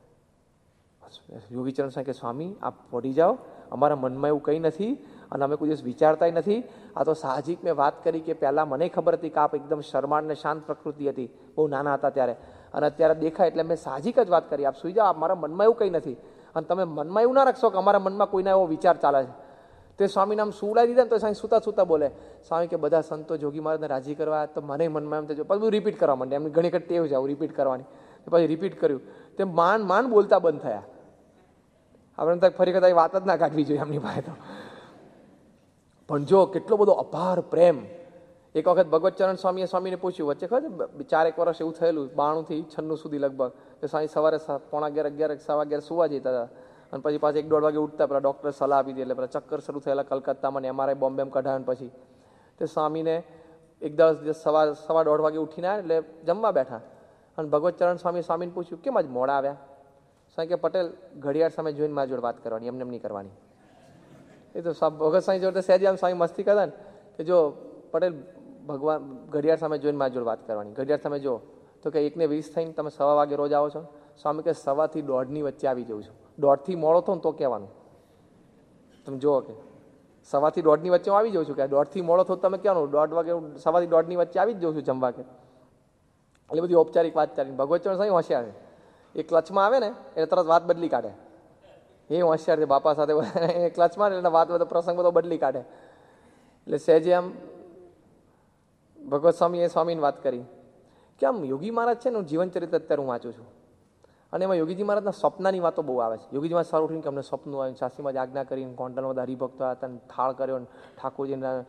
યોગીચરણ સ્વામી કે સ્વામી આપ પડી જાઓ, અમારા મનમાં એવું કંઈ નથી અને અમે કોઈ દિવસ વિચારતા નથી. આ તો સાહજિક મેં વાત કરી કે પહેલાં મને ખબર હતી કે આપ એકદમ શરમાળ ને શાંત પ્રકૃતિ હતી બહુ નાના હતા ત્યારે, અને અત્યારે દેખાય એટલે મેં સાહજિક જ વાત કરી, આપ સુઈ જાઓ, મારા મનમાં એવું કંઈ નથી. અને તમે મનમાં એવું ના રાખશો કે અમારા મનમાં કોઈના એવો વિચાર ચાલે છે. તે સ્વામીને આમ સુવડાવી દીધા ને તો સ્વામી સુતા સુતા બોલે, સ્વામી કે બધા સંતો જોગી મહારાજને રાજી કરવા, તો મને મનમાં એમ થયું પછી રિપીટ કરવા માંડે, એમની ઘણી વખત ટેવ છે આવું રિપીટ કરવાની. પછી રિપીટ કર્યું, તે માંડ માંડ બોલતા બંધ થયા. આપણે તો ફરી કદાચ વાત જ ના કાઢવી જોઈએ એમની પાસે તો. પણ જો કેટલો બધો અપાર પ્રેમ. એક વખત ભગવતચરણ સ્વામીએ સ્વામીને પૂછ્યું, વચ્ચે ખબર ચારેક વર્ષ એવું થયેલું, બાણુંથી છન્નું સુધી લગભગ, કે સ્વામી સવારે પોણા અગિયાર અગિયાર સવા અગિયાર સુવા જતા હતા, અને પછી પાછા એક દોઢ વાગે ઉઠતા, પેલા ડૉક્ટર સલાહ આપી દે, એટલે પેલા ચક્કર શરૂ થયેલા કલકત્તામાં ને એમઆરઆઈ બોમ્બેમાં કઢાવ્યા. પછી તે સ્વામીને એક દસ દિવસ સવા સવા દોઢ વાગે ઉઠીને આવ્યા, એટલે જમવા બેઠા, અને ભગવતચરણ સ્વામી સ્વામીને પૂછ્યું કેમ આજ મોડા આવ્યા? સ્વામી કે પટેલ ઘડિયાળ સામે જોઈને મારી જોડે વાત કરવાની, એમને એમ નહીં કરવાની. એ તો ભગત સ્વામી જોડે સહેજ આમ સ્વામી મસ્તી કરતા ને કે જો પટેલ ભગવાન ઘડિયાળ સામે જોઈને મારી જોડે વાત કરવાની, ઘડિયાળ સામે જો, તો કે એકને વીસ થઈને તમે સવા વાગે રોજ આવો છો? સ્વામી કે સવાથી દોઢની વચ્ચે આવી જઉં છું, દોઢથી મોડો થો ને તો કહેવાનું. તમે જુઓ કે સવાથી દોઢની વચ્ચે હું આવી જાઉં છું, કે દોઢથી મોડો થો તમે કહેવાનું, દોઢ વાગે હું સવાથી દોઢની વચ્ચે આવી જ જાઉં છું જમવા. કે એટલે બધી ઔપચારિક વાત ચાલી. ભગવતચરણ સાહેબ હોશિયાર છે, એ ક્લચમાં આવે ને એટલે તરત વાત બદલી કાઢે. એ હોશિયાર છે, બાપા સાથે એ ક્લચમાં એટલે વાત બધો પ્રસંગ બધો બદલી કાઢે. એટલે સહેજે આમ ભગવત સ્વામી એ સ્વામીને વાત કરી કે આમ યોગી મહારાજ છે ને, હું જીવન ચરિત્ર અત્યારે હું વાંચું છું, અને એમાં યોગીજી મહારાજના સપનાની વાતો બહુ આવે છે. યોગીજી મહારાજ સારું ઉઠીને કે અમને સપનું આવ્યું, સાસીમાં આજ્ઞા કરીને કોન્ટનમાં બધા હરિભક્તો હતા, થાળ કર્યો, ઠાકોરજીના